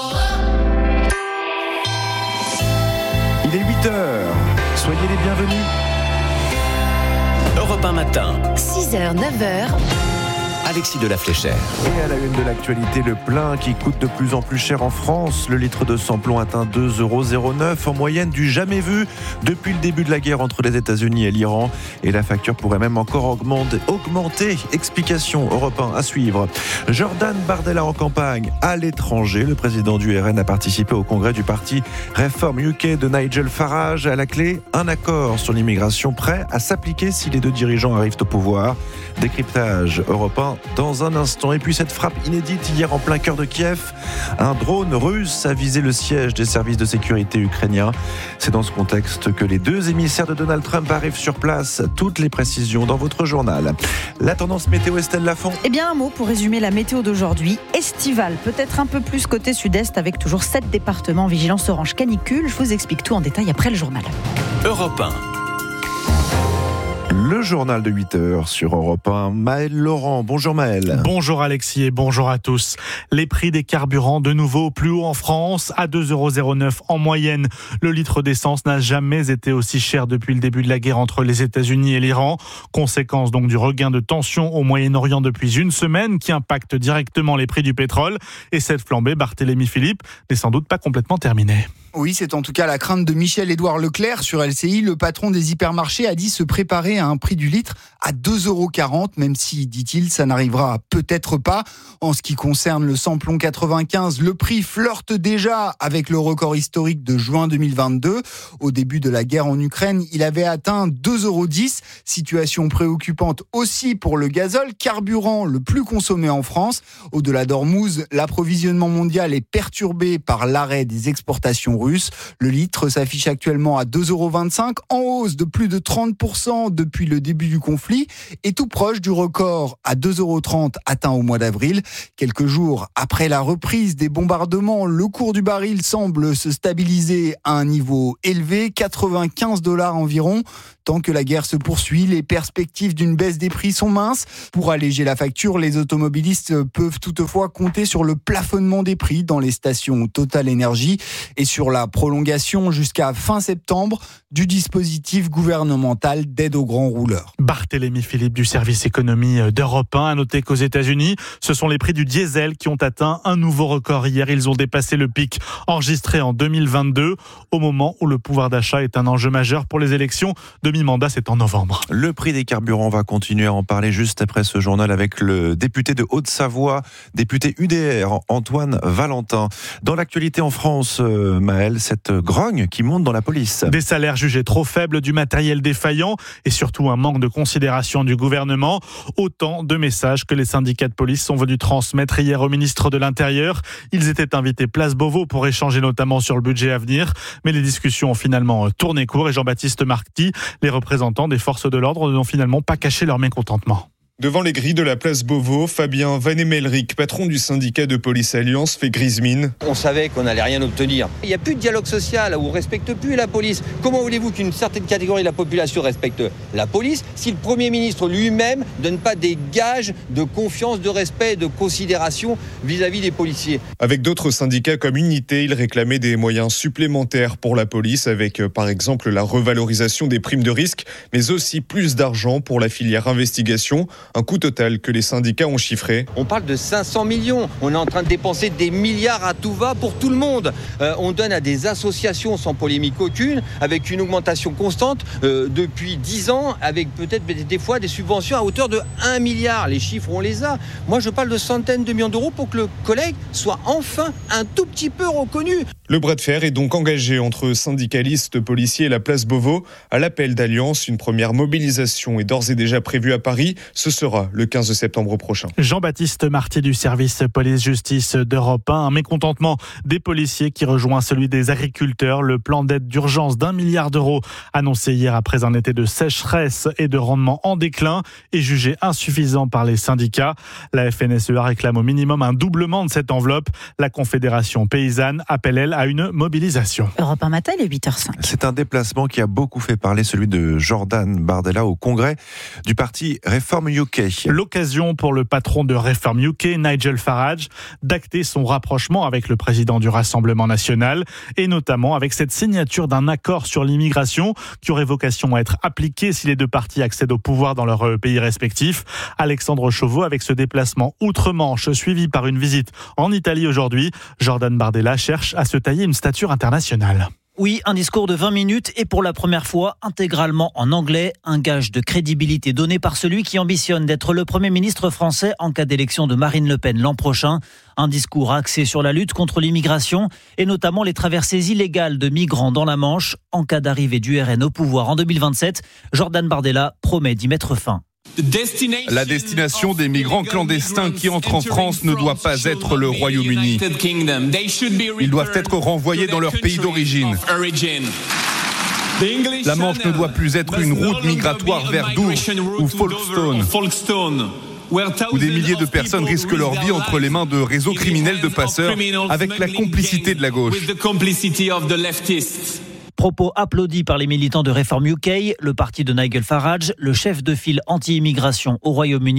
Il est 8h. Soyez les bienvenus. Europe 1 matin. 6h, 9h. Alexis de la Fléchère. Et à la une de l'actualité, le plein qui coûte de plus en plus cher en France. Le litre de sans-plomb atteint 2,09 € en moyenne, du jamais vu depuis le début de la guerre entre les États-Unis et l'Iran. Et la facture pourrait même encore augmenter. Explication Europe 1 à suivre. Jordan Bardella en campagne à l'étranger. Le président du RN a participé au congrès du parti Reform UK de Nigel Farage. À la clé, un accord sur l'immigration prêt à s'appliquer si les deux dirigeants arrivent au pouvoir. Décryptage Europe 1 dans un instant. Et puis cette frappe inédite hier en plein cœur de Kiev. Un drone russe a visé le siège des services de sécurité ukrainiens. C'est dans ce contexte que les deux émissaires de Donald Trump arrivent sur place. Toutes les précisions dans votre journal. La tendance météo, Estelle Lafont. Eh bien, un mot pour résumer la météo d'aujourd'hui. Estivale, peut-être un peu plus côté sud-est avec toujours 7 départements en vigilance orange canicule. Je vous explique tout en détail après le journal. Europe 1. Le journal de 8h sur Europe 1. Maël Laurent. Bonjour Maël. Bonjour Alexis et bonjour à tous. Les prix des carburants de nouveau plus haut en France, à 2,09 € en moyenne. Le litre d'essence n'a jamais été aussi cher depuis le début de la guerre entre les États-Unis et l'Iran. Conséquence donc du regain de tension au Moyen-Orient depuis une semaine qui impacte directement les prix du pétrole. Et cette flambée, Barthélémy Philippe, n'est sans doute pas complètement terminée. Oui, c'est en tout cas la crainte de Michel-Édouard Leclerc sur LCI. Le patron des hypermarchés a dit se préparer à un prix du litre à 2,40 €, même si, dit-il, ça n'arrivera peut-être pas. En ce qui concerne le samplon 95, le prix flirte déjà avec le record historique de juin 2022. Au début de la guerre en Ukraine, il avait atteint 2,10 €. Situation préoccupante aussi pour le gazole, carburant le plus consommé en France. Au-delà d'Ormuz, l'approvisionnement mondial est perturbé par l'arrêt des exportations russes. Le litre s'affiche actuellement à 2,25 €, en hausse de plus de 30% depuis le début du conflit et tout proche du record à 2,30 € atteint au mois d'avril. Quelques jours après la reprise des bombardements, le cours du baril semble se stabiliser à un niveau élevé, 95 $ environ. Tant que la guerre se poursuit, les perspectives d'une baisse des prix sont minces. Pour alléger la facture, les automobilistes peuvent toutefois compter sur le plafonnement des prix dans les stations Total Énergie et sur la prolongation jusqu'à fin septembre du dispositif gouvernemental d'aide aux grands rouleurs. Barthélémy Philippe du service économie d'Europe 1 a noté qu'aux États-Unis, ce sont les prix du diesel qui ont atteint un nouveau record hier. Ils ont dépassé le pic enregistré en 2022, au moment où le pouvoir d'achat est un enjeu majeur pour les élections de mi-mandat, c'est en novembre. Le prix des carburants, on va continuer à en parler juste après ce journal avec le député de Haute-Savoie, député UDR, Antoine Valentin. Dans l'actualité en France, Maëlle, cette grogne qui monte dans la police. Des salaires jugés trop faibles, du matériel défaillant et surtout un manque de considération du gouvernement. Autant de messages que les syndicats de police sont venus transmettre hier au ministre de l'Intérieur. Ils étaient invités place Beauvau pour échanger notamment sur le budget à venir. Mais les discussions ont finalement tourné court et Jean-Baptiste Marty, les représentants des forces de l'ordre n'ont finalement pas caché leur mécontentement. Devant les grilles de la place Beauvau, Fabien Vanemelric, patron du syndicat de police Alliance, fait grise mine. On savait qu'on n'allait rien obtenir. Il n'y a plus de dialogue social, où on ne respecte plus la police. Comment voulez-vous qu'une certaine catégorie de la population respecte la police si le Premier ministre lui-même ne donne pas des gages de confiance, de respect et de considération vis-à-vis des policiers? Avec d'autres syndicats comme Unité, il réclamait des moyens supplémentaires pour la police, avec par exemple la revalorisation des primes de risque, mais aussi plus d'argent pour la filière investigation. Un coût total que les syndicats ont chiffré. On parle de 500 millions. On est en train de dépenser des milliards à tout va pour tout le monde. On donne à des associations sans polémique aucune, avec une augmentation constante depuis 10 ans, avec peut-être des fois des subventions à hauteur de 1 milliard. Les chiffres, on les a. Moi, je parle de centaines de millions d'euros pour que le collègue soit enfin un tout petit peu reconnu. Le bras de fer est donc engagé entre syndicalistes, policiers et la place Beauvau. À l'appel d'Alliance, une première mobilisation est d'ores et déjà prévue à Paris. Ce sera le 15 septembre prochain. Jean-Baptiste Marty du service police-justice d'Europe 1. Un mécontentement des policiers qui rejoint celui des agriculteurs. Le plan d'aide d'urgence d'1 milliard d'euros annoncé hier après un été de sécheresse et de rendement en déclin est jugé insuffisant par les syndicats. La FNSEA réclame au minimum un doublement de cette enveloppe. La Confédération paysanne appelle, elle, à une mobilisation. Europe 1 matin, il est 8h05. C'est un déplacement qui a beaucoup fait parler, celui de Jordan Bardella au congrès du parti Reform UK. L'occasion pour le patron de Reform UK, Nigel Farage, d'acter son rapprochement avec le président du Rassemblement national et notamment avec cette signature d'un accord sur l'immigration qui aurait vocation à être appliqué si les deux partis accèdent au pouvoir dans leurs pays respectifs. Alexandre Chauveau avec ce déplacement outre-Manche suivi par une visite en Italie aujourd'hui. Jordan Bardella cherche à se tailler une stature internationale. Oui, un discours de 20 minutes et pour la première fois intégralement en anglais, un gage de crédibilité donné par celui qui ambitionne d'être le Premier ministre français en cas d'élection de Marine Le Pen l'an prochain. Un discours axé sur la lutte contre l'immigration et notamment les traversées illégales de migrants dans la Manche. En cas d'arrivée du RN au pouvoir en 2027, Jordan Bardella promet d'y mettre fin. La destination des migrants clandestins qui entrent en France ne doit pas être le Royaume-Uni. Ils doivent être renvoyés dans leur pays d'origine. La Manche ne doit plus être une route migratoire vers Douvres ou Folkestone, où des milliers de personnes risquent leur vie entre les mains de réseaux criminels de passeurs avec la complicité de la gauche. Propos applaudis par les militants de Reform UK, le parti de Nigel Farage, le chef de file anti-immigration au Royaume-Uni,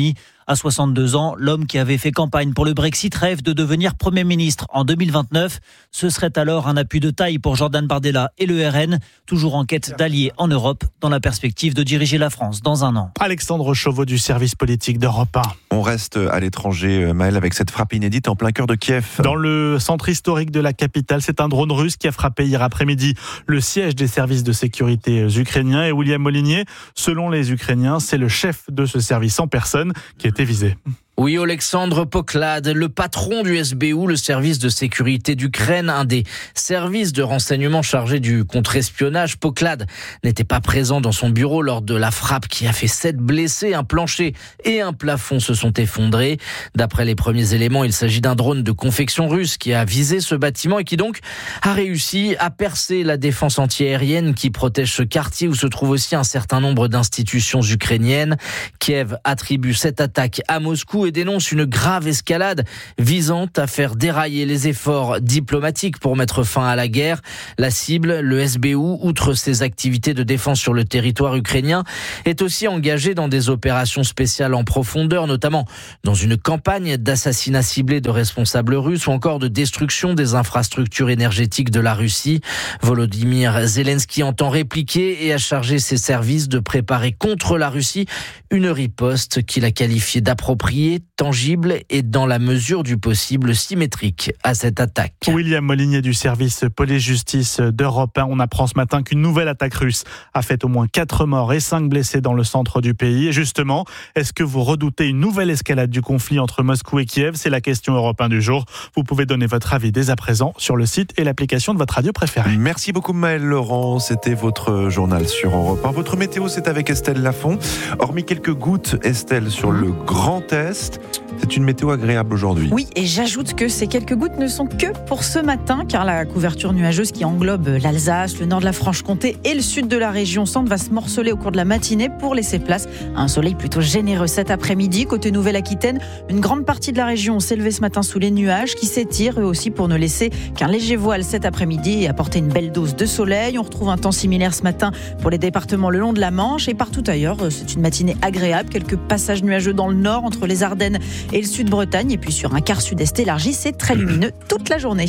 À 62 ans, l'homme qui avait fait campagne pour le Brexit rêve de devenir Premier ministre en 2029. Ce serait alors un appui de taille pour Jordan Bardella et le RN, toujours en quête d'alliés en Europe, dans la perspective de diriger la France dans un an. Alexandre Chauveau du service politique d'Europe 1. On reste à l'étranger, Maël, avec cette frappe inédite en plein cœur de Kiev. Dans le centre historique de la capitale, c'est un drone russe qui a frappé hier après-midi le siège des services de sécurité ukrainiens. Et William Molinier, selon les Ukrainiens, c'est le chef de ce service en personne qui a été visé. Oui, Alexandre Poklad, le patron du SBU, le service de sécurité d'Ukraine, un des services de renseignement chargés du contre-espionnage. Poklad n'était pas présent dans son bureau lors de la frappe qui a fait 7 blessés. Un plancher et un plafond se sont effondrés. D'après les premiers éléments, il s'agit d'un drone de confection russe qui a visé ce bâtiment et qui donc a réussi à percer la défense antiaérienne qui protège ce quartier où se trouve aussi un certain nombre d'institutions ukrainiennes. Kiev attribue cette attaque à Moscou et dénonce une grave escalade visant à faire dérailler les efforts diplomatiques pour mettre fin à la guerre. La cible, le SBU, outre ses activités de défense sur le territoire ukrainien, est aussi engagé dans des opérations spéciales en profondeur, notamment dans une campagne d'assassinat ciblé de responsables russes ou encore de destruction des infrastructures énergétiques de la Russie. Volodymyr Zelensky entend répliquer et a chargé ses services de préparer contre la Russie une riposte qu'il a qualifiée d'appropriée, tangible et dans la mesure du possible symétrique à cette attaque. William Molinier du service police-justice d'Europe 1. On apprend ce matin qu'une nouvelle attaque russe a fait au moins 4 morts et 5 blessés dans le centre du pays. Et justement, est-ce que vous redoutez une nouvelle escalade du conflit entre Moscou et Kiev ? C'est la question Europe 1 du jour. Vous pouvez donner votre avis dès à présent sur le site et l'application de votre radio préférée. Merci beaucoup Maël Laurent. C'était votre journal sur Europe 1. Votre météo, c'est avec Estelle Lafont. Hormis quelques gouttes, Estelle, sur le Grand Est, c'est une météo agréable aujourd'hui. Oui, et j'ajoute que ces quelques gouttes ne sont que pour ce matin, car la couverture nuageuse qui englobe l'Alsace, le nord de la Franche-Comté et le sud de la région centre va se morceler au cours de la matinée pour laisser place à un soleil plutôt généreux cet après-midi. Côté Nouvelle-Aquitaine, une grande partie de la région s'est levée ce matin sous les nuages qui s'étirent eux aussi pour ne laisser qu'un léger voile cet après-midi et apporter une belle dose de soleil. On retrouve un temps similaire ce matin pour les départements le long de la Manche et partout ailleurs. C'est une matinée agréable, quelques passages nuageux dans le nord entre les Ardennes et le sud-Bretagne et puis sur un quart sud-est élargi, c'est très lumineux toute la journée.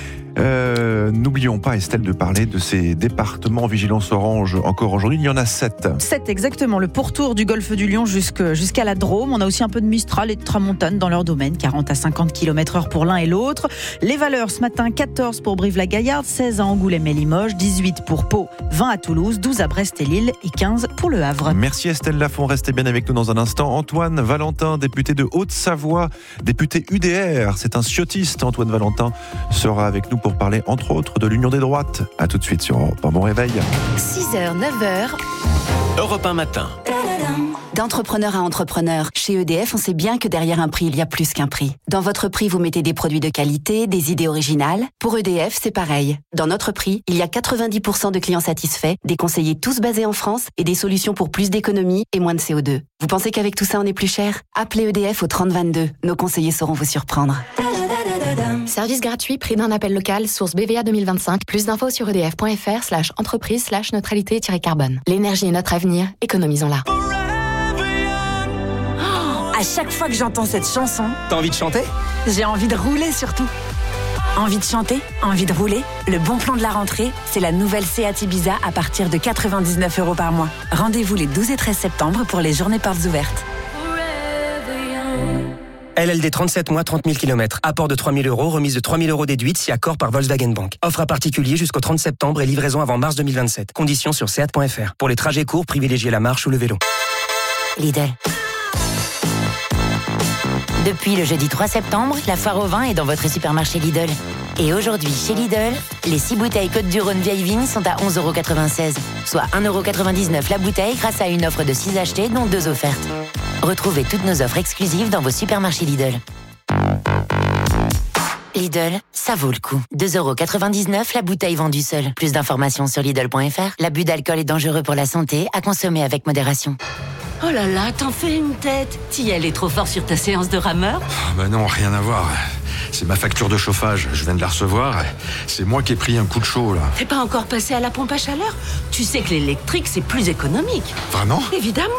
N'oublions pas, Estelle, de parler de ces départements en vigilance orange encore aujourd'hui. Il y en a 7. 7 exactement, le pourtour du golfe du Lion jusqu'à la Drôme. On a aussi un peu de Mistral et de Tramontane dans leur domaine, 40 à 50 km/h pour l'un et l'autre. Les valeurs ce matin, 14 pour Brive-la-Gaillarde, 16 à Angoulême et Limoges, 18 pour Pau, 20 à Toulouse, 12 à Brest et Lille et 15 pour Le Havre. Merci Estelle Lafont, restez bien avec nous dans un instant. Antoine Valentin, député de Haute-Savoie, député UDR, c'est un sciotiste. Antoine Valentin sera avec nous pour parler entre autres de l'Union des droites. A tout de suite sur Europe 1. Bon réveil. 6h, 9h. Europe 1 matin. D'entrepreneur à entrepreneur, chez EDF, on sait bien que derrière un prix, il y a plus qu'un prix. Dans votre prix, vous mettez des produits de qualité, des idées originales. Pour EDF, c'est pareil. Dans notre prix, il y a 90% de clients satisfaits, des conseillers tous basés en France et des solutions pour plus d'économies et moins de CO2. Vous pensez qu'avec tout ça, on est plus cher ? Appelez EDF au 3022. Nos conseillers sauront vous surprendre. Service gratuit, prix d'un appel local, source BVA 2025. Plus d'infos sur edf.fr/entreprise/neutralité-carbone. L'énergie est notre avenir, économisons-la. À chaque fois que j'entends cette chanson, t'as envie de chanter ? J'ai envie de rouler surtout. Envie de chanter, envie de rouler. Le bon plan de la rentrée, c'est la nouvelle Seat Ibiza à partir de 99 € par mois. Rendez-vous les 12 et 13 septembre pour les journées portes ouvertes. LLD 37 mois, 30 000 km. Apport de 3 000 €, remise de 3 000 € déduite si accord par Volkswagen Bank. Offre à particulier jusqu'au 30 septembre et livraison avant mars 2027. Conditions sur seat.fr. Pour les trajets courts, privilégiez la marche ou le vélo. Lidl. Depuis le jeudi 3 septembre, la foire au vin est dans votre supermarché Lidl. Et aujourd'hui, chez Lidl, les 6 bouteilles Côte-du-Rhône vieille vigne sont à 11,96 €, soit 1,99 € la bouteille grâce à une offre de 6 achetés, dont 2 offertes. Retrouvez toutes nos offres exclusives dans vos supermarchés Lidl. Lidl, ça vaut le coup. 2,99 € la bouteille vendue seule. Plus d'informations sur Lidl.fr. L'abus d'alcool est dangereux pour la santé, à consommer avec modération. Oh là là, t'en fais une tête. T'y allais trop fort sur ta séance de rameur ? Bah non, rien à voir. C'est ma facture de chauffage, je viens de la recevoir. C'est moi qui ai pris un coup de chaud, là. T'es pas encore passé à la pompe à chaleur ? Tu sais que l'électrique, c'est plus économique. Vraiment ? Évidemment.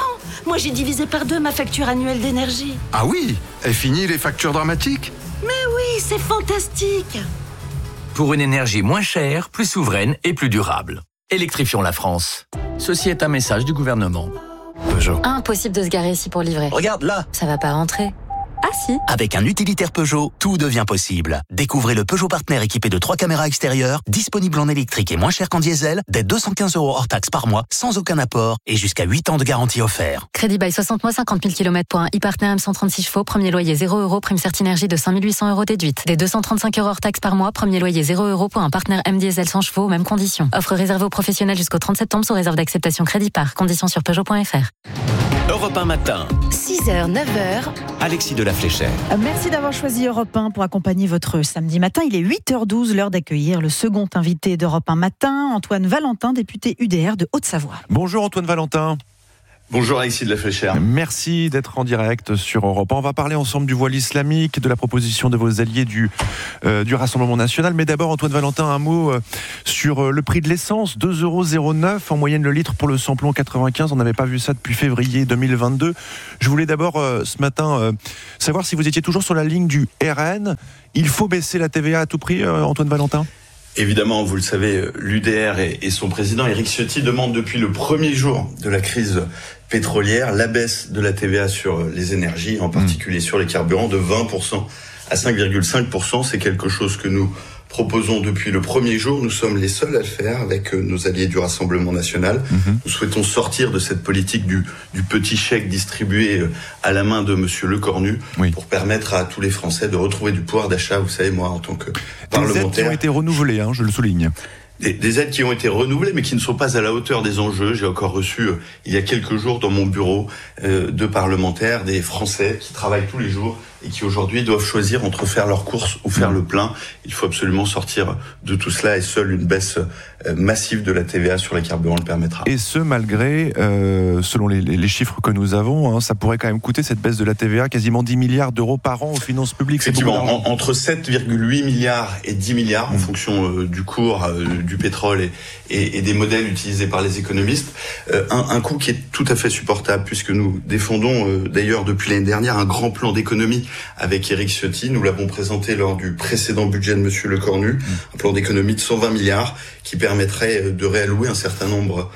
Moi, j'ai divisé par 2 ma facture annuelle d'énergie. Ah oui, est fini les factures dramatiques? Mais oui, c'est fantastique. Pour une énergie moins chère, plus souveraine et plus durable. Électrifions la France. Ceci est un message du gouvernement. Peugeot. Impossible de se garer ici pour livrer. Regarde là. Ça va pas rentrer. Ah si. Avec un utilitaire Peugeot, tout devient possible. Découvrez le Peugeot Partner équipé de 3 caméras extérieures, disponible en électrique et moins cher qu'en diesel, dès 215 € hors taxe par mois, sans aucun apport et jusqu'à 8 ans de garantie offert. Crédit bail 60 mois, 50 000 km pour un e-Partner M136 chevaux, premier loyer 0 €, prime Certinergie de 5 800 € déduite. Dès 235 € hors taxe par mois, premier loyer 0 € pour un Partner M diesel 100 chevaux, mêmes conditions. Offre réservée aux professionnels jusqu'au 30 septembre sous réserve d'acceptation crédit par. Conditions sur Peugeot.fr. Europe 1 matin. 6h, 9h. Alexis de la Fléchère. Merci d'avoir choisi Europe 1 pour accompagner votre samedi matin. Il est 8h12, l'heure d'accueillir le second invité d'Europe 1 matin, Antoine Valentin, député UDR de Haute-Savoie. Bonjour Antoine Valentin. Bonjour Alexis de la Fléchère. Merci d'être en direct sur Europe 1. On va parler ensemble du voile islamique, de la proposition de vos alliés du Rassemblement National. Mais d'abord, Antoine Valentin, un mot sur le prix de l'essence. 2,09 € en moyenne le litre pour le samplon 95. On n'avait pas vu ça depuis février 2022. Je voulais d'abord ce matin savoir si vous étiez toujours sur la ligne du RN. Il faut baisser la TVA à tout prix, Antoine Valentin ? Évidemment, vous le savez, l'UDR et son président Éric Ciotti demandent depuis le premier jour de la crise pétrolière la baisse de la TVA sur les énergies, en particulier sur les carburants, de 20% à 5,5%. C'est quelque chose que nous proposons depuis le premier jour. Nous sommes les seuls à le faire avec nos alliés du Rassemblement National. Nous souhaitons sortir de cette politique du petit chèque distribué à la main de Monsieur Lecornu pour permettre à tous les Français de retrouver du pouvoir d'achat. Vous savez, moi, en tant que parlementaire... Des aides qui ont été renouvelées, je le souligne. Des aides qui ont été renouvelées, mais qui ne sont pas à la hauteur des enjeux. J'ai encore reçu, il y a quelques jours, dans mon bureau, 2 parlementaires, des Français qui travaillent tous les jours et qui aujourd'hui doivent choisir entre faire leurs courses ou faire le plein. Il faut absolument sortir de tout cela et seule une baisse massive de la TVA sur les carburants le permettra. Et ce, malgré, selon les chiffres que nous avons, ça pourrait quand même coûter, cette baisse de la TVA, quasiment 10 milliards d'euros par an aux finances publiques. Effectivement, entre 7,8 milliards et 10 milliards en fonction du cours du pétrole et des modèles utilisés par les économistes. Un coût qui est tout à fait supportable puisque nous défendons d'ailleurs depuis l'année dernière un grand plan d'économie avec Éric Ciotti. Nous l'avons présenté lors du précédent budget de Monsieur Lecornu, un plan d'économie de 120 milliards qui permettrait de réallouer un certain nombre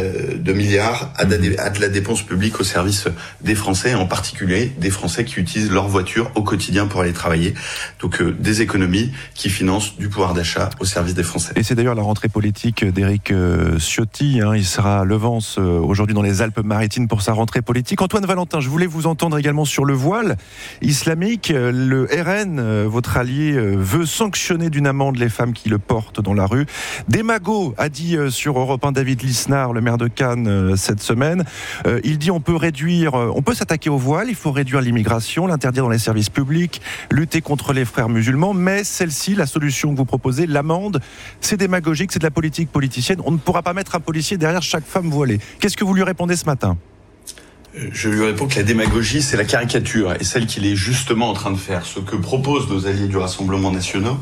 de milliards à de la dépense publique au service des Français, en particulier des Français qui utilisent leur voiture au quotidien pour aller travailler. Donc des économies qui financent du pouvoir d'achat au service des Français. Et c'est d'ailleurs la rentrée politique d'Éric Ciotti. Il sera à Levens aujourd'hui dans les Alpes-Maritimes pour sa rentrée politique. Antoine Valentin, je voulais vous entendre également sur le voile islamique. Le RN, votre allié, veut sanctionner d'une amende les femmes qui le portent dans la rue. Démago, a dit sur Europe 1 David Lisnard, le maire de Cannes, cette semaine. Il dit on peut s'attaquer au voile, il faut réduire l'immigration, l'interdire dans les services publics, lutter contre les frères musulmans, mais celle-ci, la solution que vous proposez, l'amende, c'est démagogique, c'est de la politique politicienne. On ne pourra pas mettre un policier derrière chaque femme voilée. Qu'est-ce que vous lui répondez ce matin ? Je lui réponds que la démagogie, c'est la caricature, et celle qu'il est justement en train de faire. Ce que proposent nos alliés du Rassemblement national,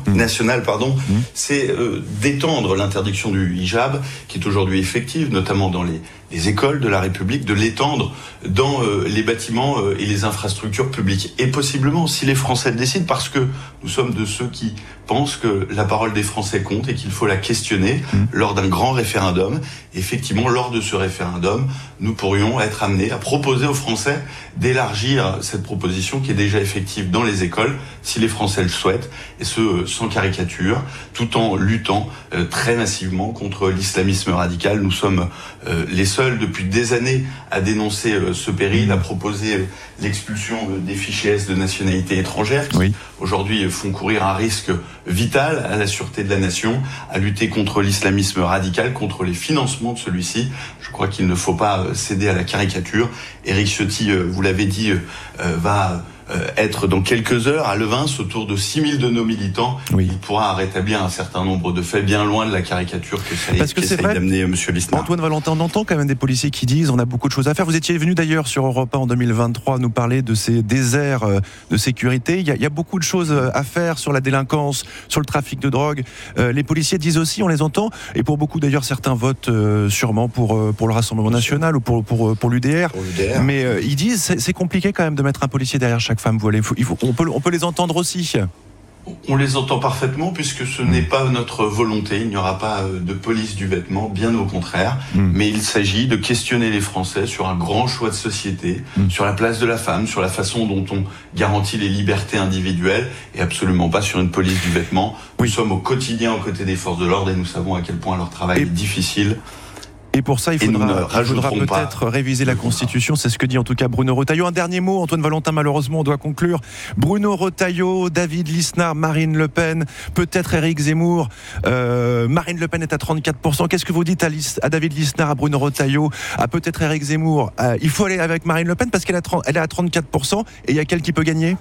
c'est d'étendre l'interdiction du hijab, qui est aujourd'hui effective, notamment dans les écoles de la République, de l'étendre dans les bâtiments et les infrastructures publiques. Et possiblement, si les Français le décident, parce que nous sommes de ceux qui pensent que la parole des Français compte et qu'il faut la questionner lors d'un grand référendum. Effectivement, lors de ce référendum, nous pourrions être amenés à proposer aux Français d'élargir cette proposition qui est déjà effective dans les écoles, si les Français le souhaitent, et ce, sans caricature, tout en luttant très massivement contre l'islamisme radical. Nous sommes les seuls depuis des années à dénoncer ce péril, à proposer l'expulsion des fichiers S de nationalité étrangère qui aujourd'hui font courir un risque vital à la sûreté de la nation, à lutter contre l'islamisme radical, contre les financements de celui-ci. Je crois qu'il ne faut pas céder à la caricature. Éric Ciotti, vous l'avez dit, va être dans quelques heures à Levins autour de 6000 de nos militants. Oui. Il pourra rétablir un certain nombre de faits bien loin de la caricature qu'essaye d'amener M. Lisnard. Antoine Valentin, on entend quand même des policiers qui disent on a beaucoup de choses à faire. Vous étiez venu d'ailleurs sur Europe 1 en 2023 nous parler de ces déserts de sécurité. Il y a beaucoup de choses à faire sur la délinquance, sur le trafic de drogue. Les policiers disent aussi, on les entend, et pour beaucoup d'ailleurs certains votent sûrement pour le Rassemblement National ou pour l'UDR. Mais ils disent c'est compliqué quand même de mettre un policier derrière chaque femme voilée. On peut les entendre aussi. On les entend parfaitement puisque ce n'est pas notre volonté. Il n'y aura pas de police du vêtement, bien au contraire. Mais il s'agit de questionner les Français sur un grand choix de société, sur la place de la femme, sur la façon dont on garantit les libertés individuelles et absolument pas sur une police du vêtement. Nous sommes au quotidien aux côtés des forces de l'ordre et nous savons à quel point leur travail est difficile. Et pour ça, il faudra peut-être réviser la Constitution. C'est ce que dit en tout cas Bruno Retailleau. Un dernier mot, Antoine Valentin, malheureusement, on doit conclure. Bruno Retailleau, David Lisnard, Marine Le Pen, peut-être Éric Zemmour. Marine Le Pen est à 34%. Qu'est-ce que vous dites à David Lisnard, à Bruno Retailleau, à peut-être Éric Zemmour? Il faut aller avec Marine Le Pen parce qu'elle est à 34%. Et il y a quel qui peut gagner?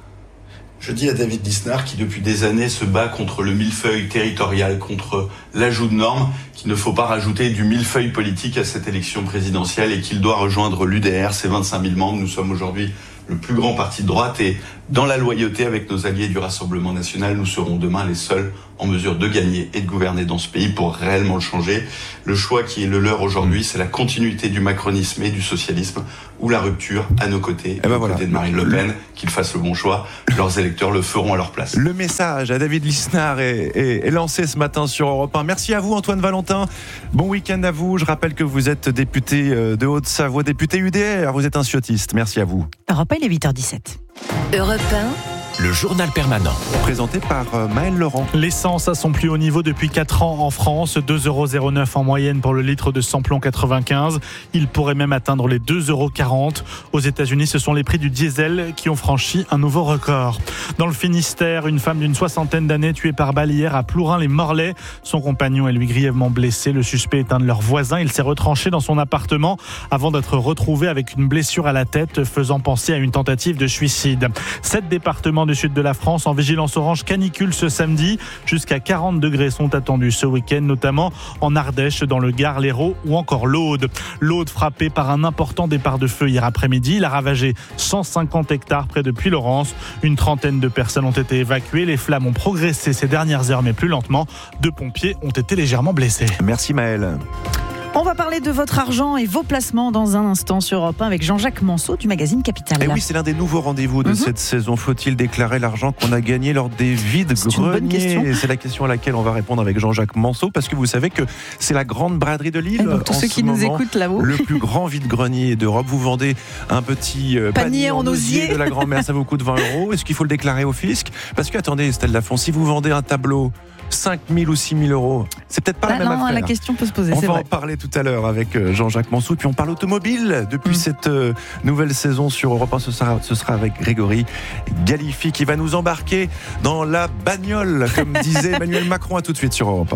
Je dis à David Lisnard, qui depuis des années se bat contre le millefeuille territorial, contre l'ajout de normes, qu'il ne faut pas rajouter du millefeuille politique à cette élection présidentielle et qu'il doit rejoindre l'UDR, ses 25 000 membres. Nous sommes aujourd'hui le plus grand parti de droite et dans la loyauté avec nos alliés du Rassemblement National, nous serons demain les seuls en mesure de gagner et de gouverner dans ce pays pour réellement le changer. Le choix qui est le leur aujourd'hui, c'est la continuité du macronisme et du socialisme ou la rupture à nos côtés, côté de Marine Le Pen, qu'ils fassent le bon choix. Leurs électeurs le feront à leur place. Le message à David Lisnard est lancé ce matin sur Europe 1. Merci à vous Antoine Valentin. Bon week-end à vous. Je rappelle que vous êtes député de Haute-Savoie, député UDR. Vous êtes un ciotiste. Merci à vous. Europe 1, il est 8h17. Europe 1. Le journal permanent. Présenté par Maël Laurent. L'essence à son plus haut niveau depuis 4 ans en France. 2,09 € en moyenne pour le litre de samplon 95. Il pourrait même atteindre les 2,40 €. Aux États-Unis, ce sont les prix du diesel qui ont franchi un nouveau record. Dans le Finistère, une femme d'une 60aine d'années tuée par balle hier à Plourin-les-Morlaix. Son compagnon est lui grièvement blessé. Le suspect est un de leurs voisins. Il s'est retranché dans son appartement avant d'être retrouvé avec une blessure à la tête faisant penser à une tentative de suicide. 7 départements du sud de la France en vigilance orange canicule ce samedi. Jusqu'à 40 degrés sont attendus ce week-end, notamment en Ardèche, dans le Gard, l'Hérault ou encore l'Aude. L'Aude frappée par un important départ de feu hier après-midi. Il a ravagé 150 hectares près de Puylaurens. Une trentaine de personnes ont été évacuées. Les flammes ont progressé ces dernières heures, mais plus lentement. 2 pompiers ont été légèrement blessés. Merci Maël. On va parler de votre argent et vos placements dans un instant sur Europe 1 avec Jean-Jacques Manceau du magazine Capital. Et oui, c'est l'un des nouveaux rendez-vous de cette saison. Faut-il déclarer l'argent qu'on a gagné lors des vides-greniers? C'est la question à laquelle on va répondre avec Jean-Jacques Manceau, parce que vous savez que c'est la grande braderie de Lille. Donc tous ceux qui nous écoutent là-haut. Le plus grand vide-grenier d'Europe. Vous vendez un petit panier en osier de la grand-mère, ça vous coûte 20 €. Est-ce qu'il faut le déclarer au fisc? Parce que, attendez, Estelle Lafont, si vous vendez un tableau 5 000 ou 6 000 €, c'est peut-être pas la même affaire. La question peut se poser, on c'est va vrai. en parler tout à l'heure avec Jean-Jacques Manceau. Puis on parle automobile depuis cette nouvelle saison sur Europe 1. Ce sera avec Grégory Galifi qui va nous embarquer dans la bagnole, comme disait Emmanuel Macron. À tout de suite sur Europe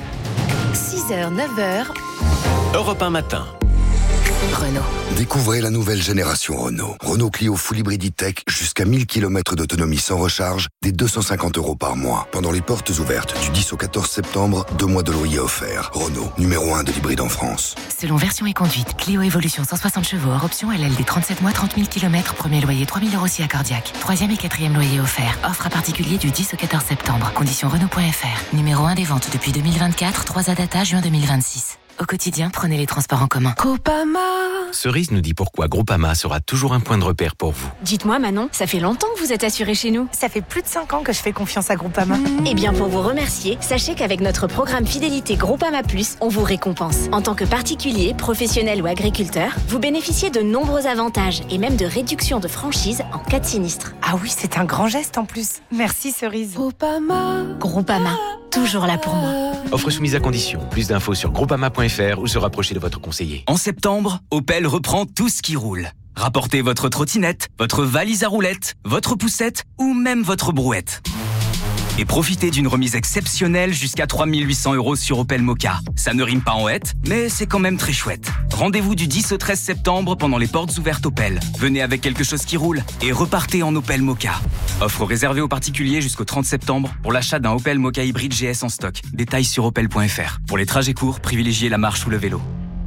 1. 6h, 9h. Europe 1 matin. Renault. Découvrez la nouvelle génération Renault. Renault Clio Full Hybrid Tech, jusqu'à 1000 km d'autonomie sans recharge, dès 250 € par mois. Pendant les portes ouvertes du 10 au 14 septembre, 2 mois de loyer offerts. Renault, numéro 1 de l'hybride en France. Selon version et conduite, Clio Evolution 160 chevaux hors option LLD 37 mois, 30 000 km, premier loyer 3 000 € si accordiaque. 3e et 4e loyer offert. Offre à particulier du 10 au 14 septembre. Conditions Renault.fr. Numéro 1 des ventes depuis 2024, 3 à data juin 2026. Au quotidien, prenez les transports en commun. Groupama. Cerise nous dit pourquoi Groupama sera toujours un point de repère pour vous. Dites-moi Manon, ça fait longtemps que vous êtes assurée chez nous. Ça fait plus de 5 ans que je fais confiance à Groupama. Eh bien, pour vous remercier, sachez qu'avec notre programme Fidélité Groupama Plus, on vous récompense. En tant que particulier, professionnel ou agriculteur, vous bénéficiez de nombreux avantages et même de réductions de franchise en cas de sinistre. Ah oui, c'est un grand geste en plus. Merci Cerise. Groupama, toujours là pour moi. Offre soumise à condition. Plus d'infos sur groupama.fr ou se rapprocher de votre conseiller. En septembre, Opel reprend tout ce qui roule. Rapportez votre trottinette, votre valise à roulettes, votre poussette ou même votre brouette. Et profitez d'une remise exceptionnelle jusqu'à 3 800 € sur Opel Mokka. Ça ne rime pas en hête, mais c'est quand même très chouette. Rendez-vous du 10 au 13 septembre pendant les portes ouvertes Opel. Venez avec quelque chose qui roule et repartez en Opel Mokka. Offre réservée aux particuliers jusqu'au 30 septembre pour l'achat d'un Opel Mokka hybride GS en stock. Détails sur opel.fr. Pour les trajets courts, privilégiez la marche ou le vélo.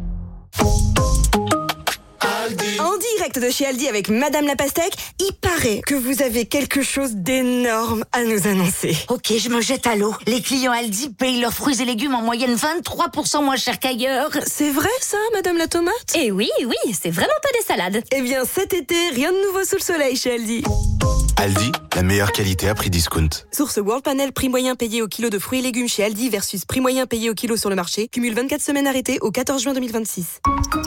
En direct de chez Aldi avec Madame la Pastèque, il paraît que vous avez quelque chose d'énorme à nous annoncer. Ok, je me jette à l'eau. Les clients Aldi payent leurs fruits et légumes en moyenne 23% moins cher qu'ailleurs. C'est vrai ça, Madame la Tomate ? Eh oui, c'est vraiment pas des salades. Eh bien cet été, rien de nouveau sous le soleil chez Aldi. Aldi, la meilleure qualité à prix discount. Source World Panel, prix moyen payé au kilo de fruits et légumes chez Aldi versus prix moyen payé au kilo sur le marché. Cumule 24 semaines arrêtées au 14 juin 2026.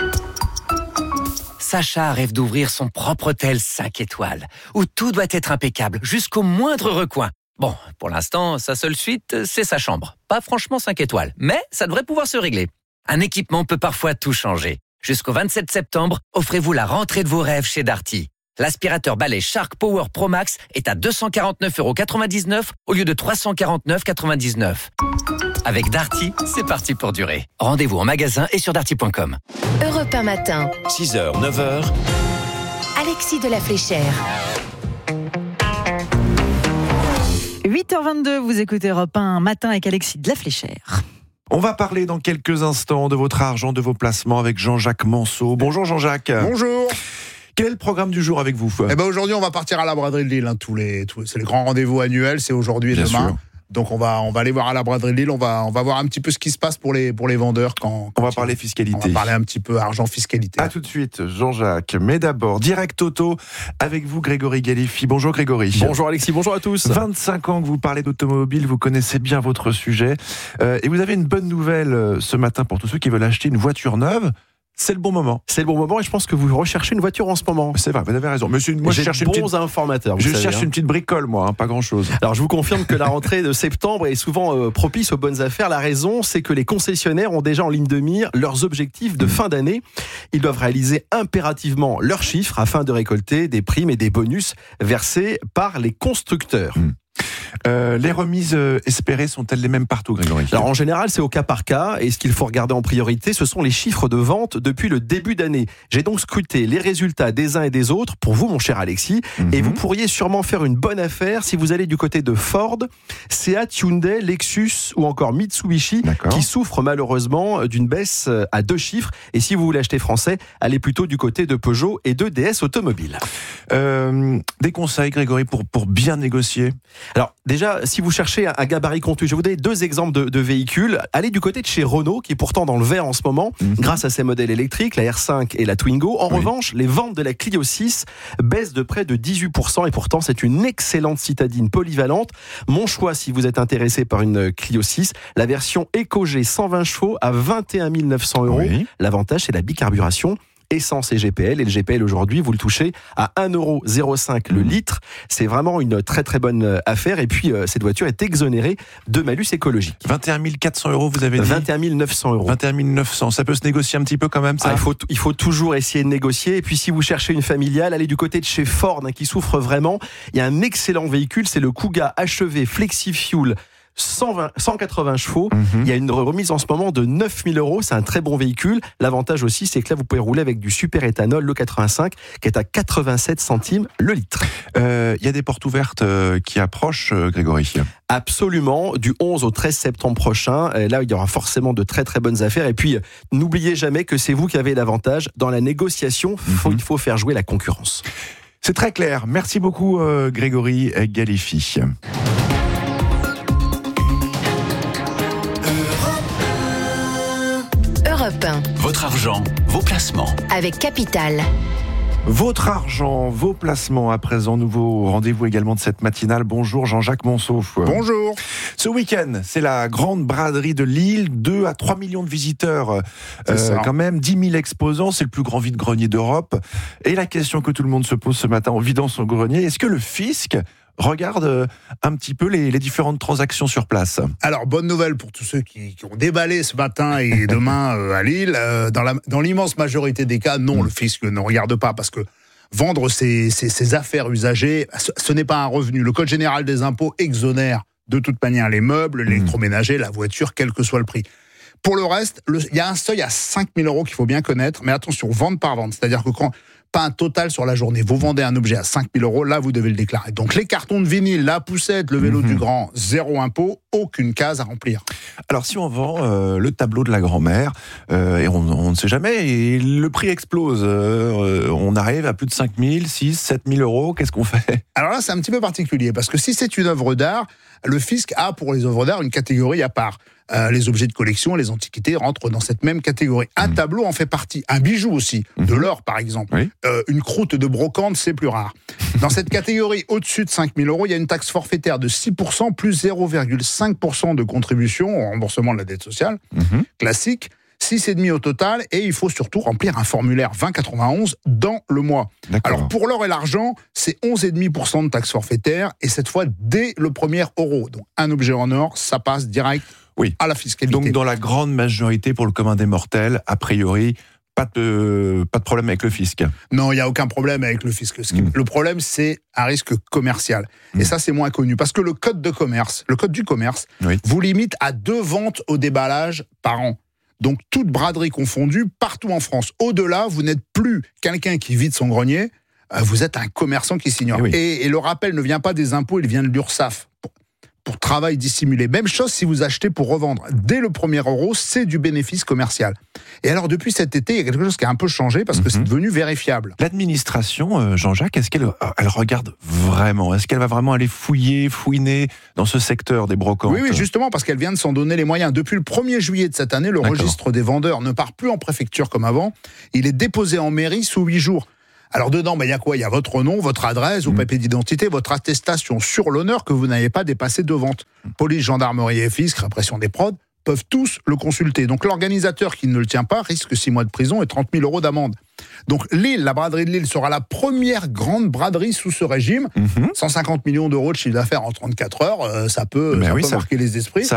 Sacha rêve d'ouvrir son propre hôtel 5 étoiles, où tout doit être impeccable, jusqu'au moindre recoin. Bon, pour l'instant, sa seule suite, c'est sa chambre. Pas franchement 5 étoiles, mais ça devrait pouvoir se régler. Un équipement peut parfois tout changer. Jusqu'au 27 septembre, offrez-vous la rentrée de vos rêves chez Darty. L'aspirateur balai Shark Power Pro Max est à 249,99 € au lieu de 349,99 €. Avec Darty, c'est parti pour durer. Rendez-vous en magasin et sur darty.com. Europe 1 matin. 6h, 9h. Alexis de la Fléchère. 8h22, vous écoutez Europe 1 matin avec Alexis de la Fléchère. On va parler dans quelques instants de votre argent, de vos placements avec Jean-Jacques Manceau. Bonjour Jean-Jacques. Bonjour. Quel est le programme du jour avec vous ? Aujourd'hui, on va partir à la braderie de Lille. C'est le grand rendez-vous annuel, c'est aujourd'hui et Bien demain. sûr. Donc on va aller voir à la braderie de Lille. On va voir un petit peu ce qui se passe pour les vendeurs quand on va parler fiscalité. On va parler un petit peu argent, fiscalité. À tout de suite, Jean-Jacques. Mais d'abord, direct auto avec vous, Grégory Galifi. Bonjour Grégory. Bonjour Alexis, bonjour à tous. 25 ans que vous parlez d'automobile, vous connaissez bien votre sujet. Et vous avez une bonne nouvelle ce matin pour tous ceux qui veulent acheter une voiture neuve. C'est le bon moment. C'est le bon moment et je pense que vous recherchez une voiture en ce moment. C'est vrai, vous avez raison. Moi, je cherche une petite informateurs. Je cherche une petite bricole, moi, pas grand-chose. Alors, je vous confirme que la rentrée de septembre est souvent propice aux bonnes affaires. La raison, c'est que les concessionnaires ont déjà en ligne de mire leurs objectifs de fin d'année. Ils doivent réaliser impérativement leurs chiffres afin de récolter des primes et des bonus versés par les constructeurs. Les remises espérées sont-elles les mêmes partout, Grégory ? Alors en général, c'est au cas par cas, et ce qu'il faut regarder en priorité, ce sont les chiffres de vente depuis le début d'année. J'ai donc scruté les résultats des uns et des autres pour vous, mon cher Alexis, et vous pourriez sûrement faire une bonne affaire si vous allez du côté de Ford, Seat, Hyundai, Lexus ou encore Mitsubishi, qui souffrent malheureusement d'une baisse à 2 chiffres. Et si vous voulez acheter français, allez plutôt du côté de Peugeot et de DS Automobile. Des conseils, Grégory, pour bien négocier ? Alors déjà, si vous cherchez un gabarit contenu, je vais vous donner 2 exemples de véhicules. Allez du côté de chez Renault, qui est pourtant dans le vert en ce moment, grâce à ses modèles électriques, la R5 et la Twingo. En revanche, les ventes de la Clio 6 baissent de près de 18%, et pourtant c'est une excellente citadine polyvalente. Mon choix, si vous êtes intéressé par une Clio 6, la version EcoG 120 chevaux à 21 900 €. Oui. L'avantage, c'est la bicarburation. Essence et GPL. Et le GPL aujourd'hui, vous le touchez à 1,05 € le litre. C'est vraiment une très très bonne affaire. Et puis, cette voiture est exonérée de malus écologique. 21 400 €, vous avez dit ? 21 900 €. 21 900. Ça peut se négocier un petit peu quand même, ça ? Il faut toujours essayer de négocier. Et puis, si vous cherchez une familiale, allez du côté de chez Ford, qui souffre vraiment. Il y a un excellent véhicule, c'est le Kuga HEV FlexiFuel. 180 chevaux. Il y a une remise en ce moment de 9 000 €. C'est un très bon véhicule. L'avantage aussi, c'est que là, vous pouvez rouler avec du super éthanol, le 85, qui est à 87 centimes le litre. Il y a des portes ouvertes qui approchent, Grégory ? Absolument. Du 11 au 13 septembre prochain. Là, il y aura forcément de très très bonnes affaires. Et puis, n'oubliez jamais que c'est vous qui avez l'avantage. Dans la négociation, il faut faire jouer la concurrence. C'est très clair. Merci beaucoup, Grégory Galifi. Europe 1. Votre argent, vos placements. Avec Capital. Votre argent, vos placements. À présent, nouveau rendez-vous également de cette matinale. Bonjour Jean-Jacques Manceau. Bonjour. Ce week-end, c'est la grande braderie de Lille. 2 à 3 millions de visiteurs. Quand même, 10 000 exposants. C'est le plus grand vide-grenier d'Europe. Et la question que tout le monde se pose ce matin en vidant son grenier, est-ce que le fisc regarde un petit peu les différentes transactions sur place? Alors, bonne nouvelle pour tous ceux qui ont déballé ce matin et demain à Lille. Dans l'immense majorité des cas, non, le fisc ne regarde pas parce que vendre ses affaires usagées, ce n'est pas un revenu. Le Code général des impôts exonère de toute manière les meubles, l'électroménager, la voiture, quel que soit le prix. Pour le reste, il y a un seuil à 5 000 € qu'il faut bien connaître, mais attention, vente par vente, c'est-à-dire que quand pas un total sur la journée, vous vendez un objet à 5 000 €, là vous devez le déclarer. Donc les cartons de vinyle, la poussette, le vélo du grand, 0 impôt, aucune case à remplir. Alors si on vend le tableau de la grand-mère, et on ne sait jamais, et le prix explose, on arrive à plus de 5 000, 6 7 000 €, qu'est-ce qu'on fait ? Alors là c'est un petit peu particulier, parce que si c'est une œuvre d'art, le fisc a pour les œuvres d'art une catégorie à part. Les objets de collection, les antiquités rentrent dans cette même catégorie. Un tableau en fait partie, un bijou aussi, de l'or par exemple. Oui. Une croûte de brocante, c'est plus rare. Dans cette catégorie au-dessus de 5 000 €, il y a une taxe forfaitaire de 6% plus 0,5% de contribution au remboursement de la dette sociale, classique. 6,5 au total, et il faut surtout remplir un formulaire 2091 dans le mois. Alors pour l'or et l'argent, c'est 11,5% de taxe forfaitaire, et cette fois dès le premier euro. Donc un objet en or, ça passe direct à la fiscalité. Donc dans la grande majorité, pour le commun des mortels, a priori, pas de problème avec le fisc. Non, il n'y a aucun problème avec le fisc. Le problème, c'est un risque commercial. Et ça, c'est moins connu. Parce que le code du commerce, vous limite à 2 ventes au déballage par an. Donc, toute braderie confondue, partout en France. Au-delà, vous n'êtes plus quelqu'un qui vide son grenier, vous êtes un commerçant qui s'ignore. Et le rappel ne vient pas des impôts, il vient de l'URSSAF. Pour travail dissimulé. Même chose si vous achetez pour revendre. Dès le premier euro, c'est du bénéfice commercial. Et alors, depuis cet été, il y a quelque chose qui a un peu changé parce que c'est devenu vérifiable. L'administration, Jean-Jacques, est-ce qu'elle regarde vraiment ? Est-ce qu'elle va vraiment aller fouiner dans ce secteur des brocantes ? Oui, justement, parce qu'elle vient de s'en donner les moyens. Depuis le 1er juillet de cette année, le registre des vendeurs ne part plus en préfecture comme avant. Il est déposé en mairie sous 8 jours. Alors dedans, il y a quoi ? Il y a votre nom, votre adresse, vos papiers d'identité, votre attestation sur l'honneur que vous n'avez pas dépassé 2 ventes. Police, gendarmerie et fisc, répression des prods, peuvent tous le consulter. Donc l'organisateur qui ne le tient pas risque 6 mois de prison et 30 000 € d'amende. Donc Lille, la braderie de Lille sera la première grande braderie sous ce régime. 150 millions d'euros de chiffre d'affaires en 34 heures, ça peut marquer les esprits.